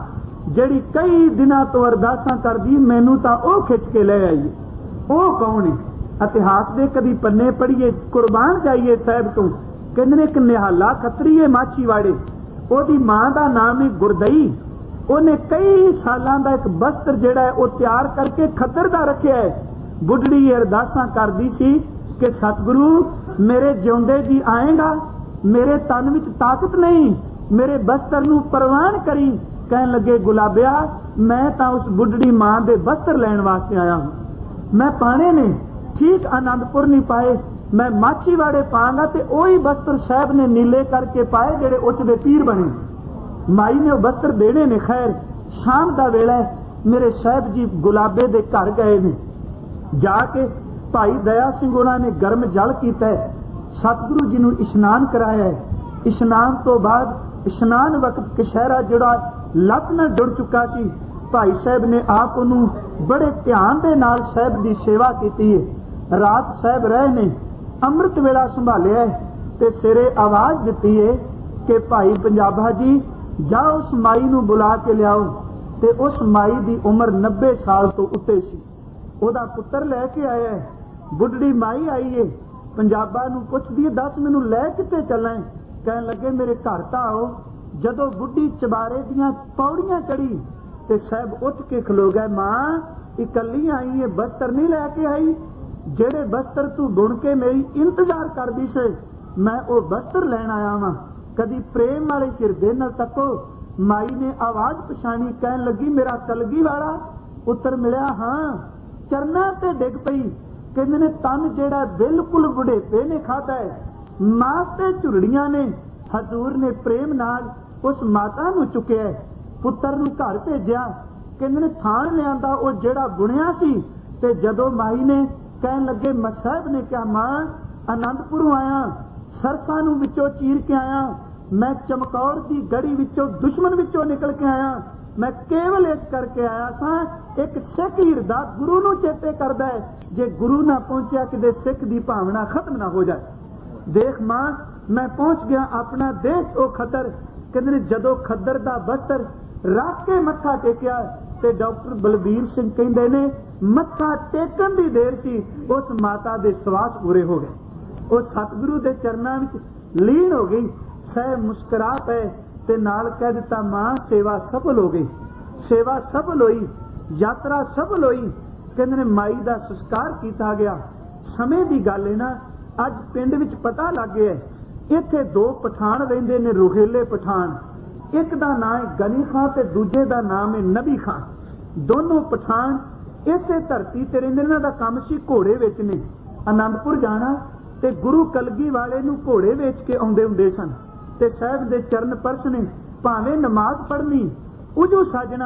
ਜਿਹੜੀ ਕਈ ਦਿਨਾਂ ਤੋਂ ਅਰਦਾਸਾਂ ਕਰਦੀ, ਮੈਨੂੰ ਤਾਂ ਉਹ ਖਿੱਚ ਕੇ ਲੈ ਆਈ। ਉਹ ਕੌਣ ਹੈ? ਇਤਿਹਾਸ ਦੇ ਕਦੀ ਪੰਨੇ ਪੜ੍ਹੀਏ, ਕੁਰਬਾਨ ਜਾਈਏ ਸਾਹਿਬ ਤੋਂ। ਕਹਿੰਦੇ ਨੇ ਇੱਕ ਨਿਹਾਲਾ ਖੱਤਰੀ ਹੈ ਮਾਛੀਵਾੜੇ, ਉਹਦੀ ਮਾਂ ਦਾ ਨਾਮ ਹੈ ਗੁਰਦਈ। ਉਹਨੇ ਕਈ ਸਾਲਾਂ ਦਾ ਇੱਕ ਬਸਤਰ ਜਿਹੜਾ ਹੈ ਉਹ ਤਿਆਰ ਕਰਕੇ ਖੱਦਰ ਦਾ ਰੱਖਿਆ ਹੈ। ਬੁੱਢੜੀ ਅਰਦਾਸਾਂ ਕਰਦੀ ਸੀ ਕਿ ਸਤਿਗੁਰੂ ਮੇਰੇ ਜਿਉਂਦੇ ਜੀ ਆਏਗਾ, ਮੇਰੇ ਤਨ ਵਿੱਚ ਤਾਕਤ ਨਹੀਂ, ਮੇਰੇ ਬਸਤਰ ਨੂੰ ਪ੍ਰਵਾਨ ਕਰੀ। ਕਹਿਣ ਲੱਗੇ ਗੁਲਾਬਿਆ, ਮੈਂ ਤਾਂ ਉਸ ਬੁੱਢੜੀ ਮਾਂ ਦੇ ਬਸਤਰ ਲੈਣ ਵਾਸਤੇ ਆਇਆ ਹਾਂ। ਮੈਂ ਪਾਣੇ ਨੇ, ਠੀਕ ਆਨੰਦਪੁਰ ਨਹੀਂ ਪਾਏ, ਮੈਂ ਮਾਛੀਵਾੜੇ ਪਾਵਾਂਗਾ ਤੇ ਉਹੀ ਬਸਤਰ ਸਾਹਿਬ ਨੇ ਨੀਲੇ ਕਰਕੇ ਪਾਏ ਜਿਹੜੇ ਉੱਚ ਦੇ ਪੀਰ ਬਣੇ। ਮਾਈ ਨੇ ਉਹ ਬਸਤਰ ਦੇਣੇ ਨੇ। ਖੈਰ ਸ਼ਾਮ ਦਾ ਵੇਲਾ, ਮੇਰੇ ਸਾਹਿਬ ਜੀ ਗੁਲਾਬੇ ਦੇ ਘਰ ਗਏ ਨੇ। ਜਾ ਕੇ ਭਾਈ ਦਇਆ ਸਿੰਘ ਉਹਨਾਂ ਨੇ ਗਰਮ ਜਲ ਕੀਤਾ, ਸਤਿਗੁਰੂ ਜੀ ਨੂੰ ਇਸ਼ਨਾਨ ਕਰਾਇਆ। ਇਸ਼ਨਾਨ ਤੋਂ ਬਾਅਦ ਇਸ਼ਨਾਨ ਵਕਤ ਕਸ਼ਹਿਰਾ ਜਿਹੜਾ ਲੱਤ ਨਾਲ ਜੁੜ ਚੁੱਕਾ ਸੀ, ਭਾਈ ਸਾਹਿਬ ਨੇ ਆਪ ਉਹਨੂੰ ਬੜੇ ਧਿਆਨ ਦੇ ਨਾਲ ਸਾਹਿਬ ਦੀ ਸੇਵਾ ਕੀਤੀ ਹੈ। ਰਾਤ ਸਾਹਿਬ ਰਹੇ ਨੇ, ਅੰਮ੍ਰਿਤ ਵੇਲਾ ਸੰਭਾਲਿਆ ਤੇ ਸਿਰੇ ਆਵਾਜ਼ ਦਿੱਤੀ ਹੈ ਕਿ ਭਾਈ ਪੰਜਾਬਾ ਜੀ ਜਾਓ ਉਸ ਮਾਈ ਨੂੰ ਬੁਲਾ ਕੇ ਲਿਆਓ। ਤੇ ਉਸ ਮਾਈ ਦੀ ਉਮਰ 90 ਸਾਲ ਤੋਂ ਉੱਤੇ ਸੀ। ਉਹਦਾ ਪੁੱਤਰ ਲੈ ਕੇ ਆਇਆ ਹੈ। ਬੁੱਢੜੀ ਮਾਈ ਆਈ ਏ, ਪੰਜਾਬਾ ਨੂੰ ਪੁੱਛਦੀ ਹੈ, ਦੱਸ ਮੈਨੂੰ ਲੈ ਕਿੱਥੇ ਚੱਲਾਂ? ਕਹਿਣ ਲੱਗੇ ਮੇਰੇ ਘਰ ਤਾਂ ਆਓ। ਜਦੋਂ ਬੁੱਢੀ ਚਬਾਰੇ ਦੀਆਂ ਪੌੜੀਆਂ ਚੜੀ ਤੇ ਸਾਹਿਬ ਉੱਠ ਕੇ ਖਲੋ ਗਏ। ਮਾਂ ਇਕੱਲੀ ਆਈ ਏ, ਬਸਤਰ ਨਹੀਂ ਲੈ ਕੇ ਆਈ? ਜਿਹੜੇ ਬਸਤਰ ਤੂੰ ਬੁਣ ਕੇ ਮੇਰੀ ਇੰਤਜ਼ਾਰ ਕਰਦੀ ਸੀ, ਮੈਂ ਉਹ ਬਸਤਰ ਲੈਣ ਆਇਆ ਵਾਂ। ਕਦੀ ਪ੍ਰੇਮ ਵਾਲੇ ਹਿਰਦੇ ਨਾਲ ਤੱਕੋ। ਮਾਈ ਨੇ ਆਵਾਜ਼ ਪਛਾਣੀ, ਕਹਿਣ ਲੱਗੀ ਮੇਰਾ ਕਲਗੀ ਵਾਲਾ ਪੁੱਤਰ ਮਿਲਿਆ? ਹਾਂ। ਚਰਨਾਂ ਤੇ ਡਿੱਗ ਪਈ। ਕਹਿੰਦੇ ਨੇ ਤਨ ਜਿਹੜਾ ਬਿਲਕੁਲ ਬੁਢੇਪੇ ਨੇ ਖਾਧਾ ਹੈ, ਮਾਸ ਤੇ ਝੁਰੜੀਆਂ ਨੇ। ਹਜ਼ੂਰ ਨੇ ਪ੍ਰੇਮ ਨਾਲ ਉਸ ਮਾਤਾ ਨੂੰ ਚੁੱਕਿਆ, ਪੁੱਤਰ ਨੂੰ ਘਰ ਭੇਜਿਆ। ਕਹਿੰਦੇ ਨੇ ਥਾਣ ਲਿਆਂਦਾ ਉਹ ਜਿਹੜਾ ਬੁਣਿਆ ਸੀ। ਤੇ ਜਦੋਂ ਮਾਈ ਨੇ ਕਹਿਣ ਲੱਗੇ, ਸਾਹਿਬ ਨੇ ਕਿਹਾ ਮਾਂ ਆਨੰਦਪੁਰੋਂ ਆਇਆ, ਸਰਸਾਂ ਨੂੰ ਵਿੱਚੋਂ ਚੀਰ ਕੇ ਆਇਆ, ਮੈਂ ਚਮਕੌਰ ਦੀ ਗੜੀ ਵਿੱਚੋਂ ਦੁਸ਼ਮਣ ਵਿੱਚੋਂ ਨਿਕਲ ਕੇ ਆਇਆ। ਮੈਂ ਕੇਵਲ ਇਸ ਕਰਕੇ ਆਇਆ ਸਾਂ, ਇੱਕ ਸਿੱਖ ਹਿਰਦਾ ਗੁਰੂ ਨੂੰ ਚੇਤੇ ਕਰਦਾ ਹੈ, ਜੇ ਗੁਰੂ ਨਾ ਪਹੁੰਚਿਆ ਕਿਤੇ ਸਿੱਖ ਦੀ ਭਾਵਨਾ ਖਤਮ ਨਾ ਹੋ ਜਾਏ। ਦੇਖ ਮਾਂ ਮੈਂ ਪਹੁੰਚ ਗਿਆ, ਆਪਣਾ ਦੇਸ਼ ਉਹ ਖੱਦਰ। ਕਹਿੰਦੇ ਨੇ ਜਦੋਂ ਖੱਦਰ ਦਾ ਬਸਤਰ ਰੱਖ ਕੇ ਮੱਥਾ ਟੇਕਿਆ ਤੇ ਡਾਕਟਰ ਬਲਬੀਰ ਸਿੰਘ ਕਹਿੰਦੇ ਨੇ ਮੱਥਾ ਟੇਕਣ ਦੀ ਦੇਰ ਸੀ, ਉਸ ਮਾਤਾ ਦੇ ਸਵਾਸ ਪੂਰੇ ਹੋ ਗਏ। ਉਹ ਸਤਿਗੁਰੂ ਦੇ ਚਰਨਾਂ ਵਿੱਚ ਲੀਨ ਹੋ ਗਈ। ਸਾਹਿਬ ਮੁਸਕਰਾ ਪਏ ਤੇ ਨਾਲ ਕਹਿ ਦਿੱਤਾ ਮਾਂ ਸੇਵਾ ਸਫਲ ਹੋ ਗਈ। ਸੇਵਾ ਸਫਲ ਹੋਈ, ਯਾਤਰਾ ਸਫਲ ਹੋਈ। ਕਹਿੰਦੇ ਨੇ ਮਾਈ ਦਾ ਸੰਸਕਾਰ ਕੀਤਾ ਗਿਆ। ਸਮੇਂ ਦੀ ਗੱਲ ਹੈ ਨਾ, ਅੱਜ ਪਿੰਡ ਵਿੱਚ ਪਤਾ ਲੱਗ ਗਿਆ ਇੱਥੇ 2 ਪਠਾਨ ਰਹਿੰਦੇ ਨੇ, ਰੁਹੇਲੇ ਪਠਾਨ। ਇੱਕ ਦਾ ਨਾਮ ਹੈ ਗਨੀ ਖਾਂ ਤੇ ਦੂਜੇ ਦਾ ਨਾਮ ਹੈ ਨਬੀ ਖਾਂ। ਦੋਨੋਂ ਪਠਾਨ ਇਸੇ ਧਰਤੀ ਤੇ ਰਹਿੰਦੇ। ਇਹਨਾਂ ਦਾ ਕੰਮ ਸੀ ਘੋੜੇ ਵੇਚਣੇ। ਆਨੰਦਪੁਰ ਜਾਣਾ ਤੇ ਗੁਰੂ ਕਲਗੀ ਵਾਲੇ ਨੂੰ ਘੋੜੇ ਵੇਚ ਕੇ ਆਉਂਦੇ ਹੁੰਦੇ ਸਨ। ਤੇ ਸਾਹਿਬ ਦੇ ਚਰਨ ਪਰਸਨੇ, ਭਾਵੇਂ ਨਮਾਜ਼ ਪੜ੍ਹਨੀ, ਉਜੂ ਸਾਜਣਾ